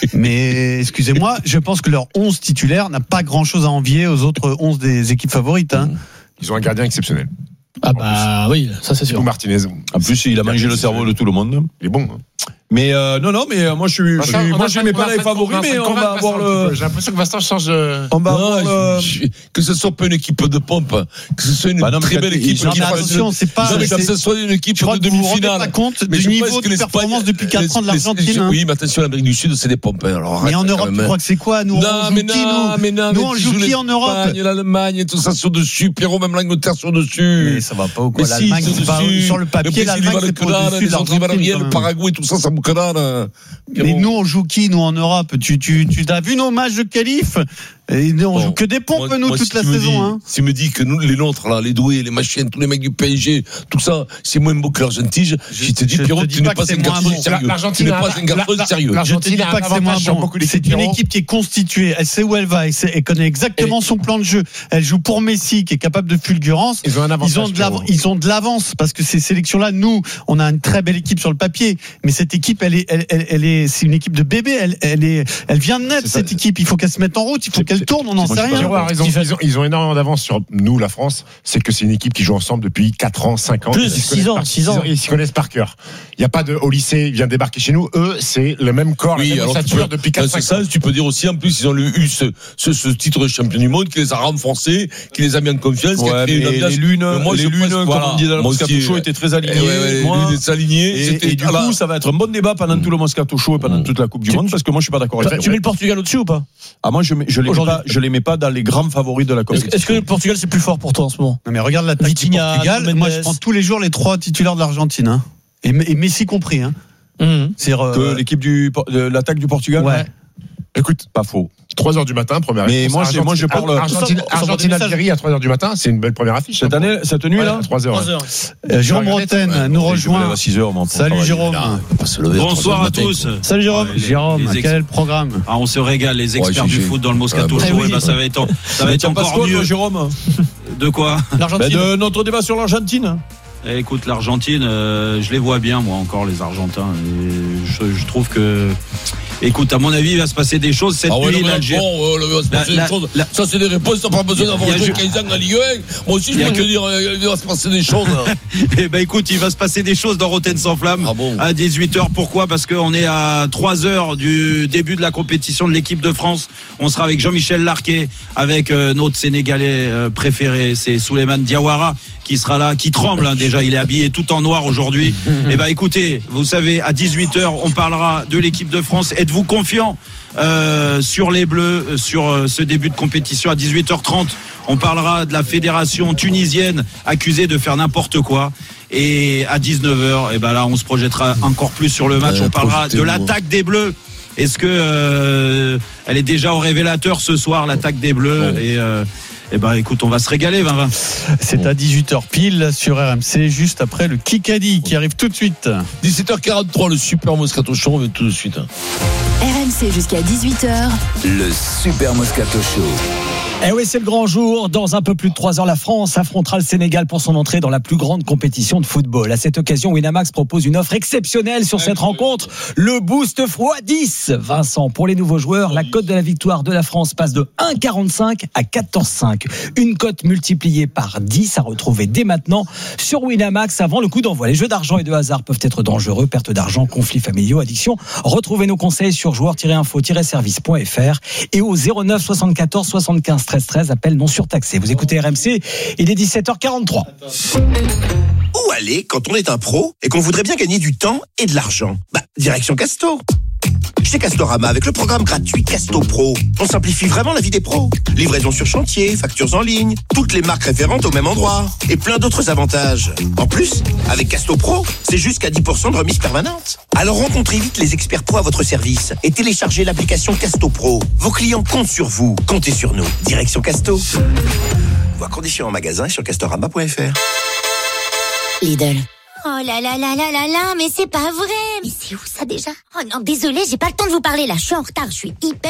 Mais excusez-moi, je pense que leur onze titulaire n'a pas grand-chose à envier aux autres onze des équipes favorites. Hein. Ils ont un gardien exceptionnel. Ah bah oui, ça c'est sûr. Ou Martinez. En plus, il a mangé le cerveau de tout le monde. Il est bon. Hein. Mais euh, non, non, mais euh, moi je suis, je suis moi je mets pas les favoris, mais on va avoir le. J'ai l'impression que Vincent change. De... On va non, avoir je, le... que ce soit pas une équipe de pompe, que ce soit une bah non, très belle équipe. Non, mais attention, c'est pas. Non, mais que ce soit une équipe de demi-finale. Pas compte du niveau de performance depuis quatre ans de l'Argentine. Oui, mais attention, l'Amérique du Sud, c'est des pompes. Alors, mais en Europe, tu crois que c'est quoi? Nous, on joue qui nous? Nous, on joue qui en Europe? L'Allemagne et tout ça sur dessus. Pierrot, même l'Angleterre sur dessus. Mais ça va pas ou quoi? L'Allemagne, sur le papier, l'Allemagne, c'est pas au-dessus de l'Argentine. Le Paraguay, tout ça, ça boucle là. Mais nous, on joue qui, nous, en Europe? Tu, tu, tu as vu nos matchs de qualif? Et on bon, joue que des pompes, moi, nous, moi, toute si la saison. Dis, hein. Si me dit que nous, les nôtres, là, les doués, les machines, tous les mecs du P S G, tout ça, c'est moins beau que l'Argentine. Je, je te dis, Pierrot, tu n'es pas un garçon sérieux. Tu n'es pas un garçon sérieux. Je te dis pas que c'est moins bon. C'est une équipe qui est constituée. Elle sait où elle va. Elle connaît exactement son plan de jeu. Elle joue pour Messi, qui est capable de fulgurance. Ils ont un avantage. Ils ont de l'avance parce que ces sélections-là, nous, on a une très belle équipe sur le papier. Mais cette équipe, elle est, elle, elle, elle est, c'est une équipe de bébé. Elle, elle est, elle vient de naître, cette équipe. Il faut qu'elle se mette en route. Il faut qu'elle tourne. On n'en sait rien. Pierrot a raison. Ils ont, ils ont énormément d'avance sur nous, la France. C'est que c'est une équipe qui joue ensemble depuis quatre ans, cinq ans. Plus, six ans, six ans. Ils s'y connaissent par cœur. Il n'y a pas de au lycée, il vient débarquer chez nous. Eux, c'est le même corps, oui, la même ossature depuis quatre cinq ans. Ça, tu peux dire aussi, en plus, ils ont eu ce, ce, ce titre de champion du monde qui les a renforcés, qui les a mis en confiance, ouais, qui a créé une ambiance. Les lunes, moi, les lunes, comme voilà, on dit dans le Moscato Show, étaient très alignés. Ouais, ouais, moi, les lunes étaient alignées. Et, et du coup, ça va être un bon débat pendant tout le Moscato Show et pendant toute la Coupe du Monde, parce que moi, je suis pas d'accord avec ça. Tu mets le Portugal au-dessus ou pas? Ah, moi, je mets, je les mets pas, je les mets pas dans les grands favoris de la compétition. Est-ce que le Portugal c'est plus fort pour toi en ce moment? Non mais regarde l'attaque du Portugal. Mendes. Moi je prends tous les jours les trois titulaires de l'Argentine, hein. et, et Messi compris. Hein. Mmh. C'est euh, que l'équipe du de l'attaque du Portugal. Ouais. Écoute, pas faux. trois heures du matin, première mais réponse. moi, je, moi, je parle. Argentine, Argentine Algérie à trois heures du matin, c'est une belle première affiche. Cette année, cette nuit, là? trois heures. Euh, Jérôme Rotten ouais, nous rejoint. À six heures, Salut Jérôme. Là, bonsoir à tous. Salut Jérôme. Ouais, Jérôme, ex... quel est le programme? Ah, on se régale, les experts ouais, du foot dans le Moscato Show. Oui. Eh ben, ça va être, ça va être encore quoi, mieux. toi, Jérôme? De quoi? L'Argentine. Ben de notre débat sur l'Argentine. Eh, écoute, l'Argentine, euh, je les vois bien, moi, encore, les Argentins. Et je, je trouve que. Écoute, à mon avis, il va se passer des choses cette ah ouais, nuit. Non, l'Algérie. bon, il va se passer la, des choses. La, ça, c'est des réponses. T'as pas besoin d'avoir joué quinze ans à Ligue un. Moi aussi, je peux te dire, il va se passer des choses. Eh ben, écoute, il va se passer des choses dans Rotten sans flamme ah bon. à dix-huit heures. Pourquoi? Parce qu'on est à trois heures du début de la compétition de l'équipe de France. On sera avec Jean-Michel Larquet, avec euh, notre Sénégalais euh, préféré, c'est Souleymane Diawara, qui sera là, qui tremble hein, déjà. Il est habillé tout en noir aujourd'hui. Eh ben, écoutez, vous savez, à dix-huit heures, on parlera de l'équipe de France. Êtes-vous confiant euh, sur les Bleus, sur euh, ce début de compétition? À dix-huit heures trente, on parlera de la fédération tunisienne accusée de faire n'importe quoi. Et à dix-neuf heures, eh ben là, on se projettera encore plus sur le match. On parlera de l'attaque des Bleus. Est-ce que euh, elle est déjà au révélateur ce soir, l'attaque des Bleus? Et euh, eh ben, écoute, on va se régaler, vingt vingt. C'est à dix-huit heures pile sur R M C, juste après le Kikadi qui arrive tout de suite. dix-sept heures quarante-trois, le Super Moscato Show, on va tout de suite. R M C jusqu'à dix-huit heures. Le Super Moscato Show. Eh oui, c'est le grand jour. Dans un peu plus de trois heures, la France affrontera le Sénégal pour son entrée dans la plus grande compétition de football. À cette occasion, Winamax propose une offre exceptionnelle sur cette rencontre. Le boost fois dix. Vincent, pour les nouveaux joueurs, la cote de la victoire de la France passe de un virgule quarante-cinq à quatorze virgule cinq. Une cote multipliée par dix à retrouver dès maintenant sur Winamax avant le coup d'envoi. Les jeux d'argent et de hasard peuvent être dangereux. Perte d'argent, conflits familiaux, addiction. Retrouvez nos conseils sur joueurs-info-service point f r et au zéro neuf soixante-quatorze soixante-quinze treize treize, appel non surtaxé. Vous écoutez R M C, il est dix-sept heures quarante-trois. Où aller quand on est un pro et qu'on voudrait bien gagner du temps et de l'argent? Bah, direction Casto. Chez Castorama, avec le programme gratuit Casto Pro, on simplifie vraiment la vie des pros. Livraison sur chantier, factures en ligne, toutes les marques référentes au même endroit et plein d'autres avantages. En plus, avec Casto Pro, c'est jusqu'à dix pour cent de remise permanente. Alors rencontrez vite les experts pro à votre service et téléchargez l'application Casto Pro. Vos clients comptent sur vous, comptez sur nous. Direction Casto. Voir conditions en magasin et sur castorama point f r. Lidl. Oh là là là là là là, mais c'est pas vrai. Mais c'est où ça déjà? Oh non, désolé, j'ai pas le temps de vous parler là, je suis en retard, je suis hyper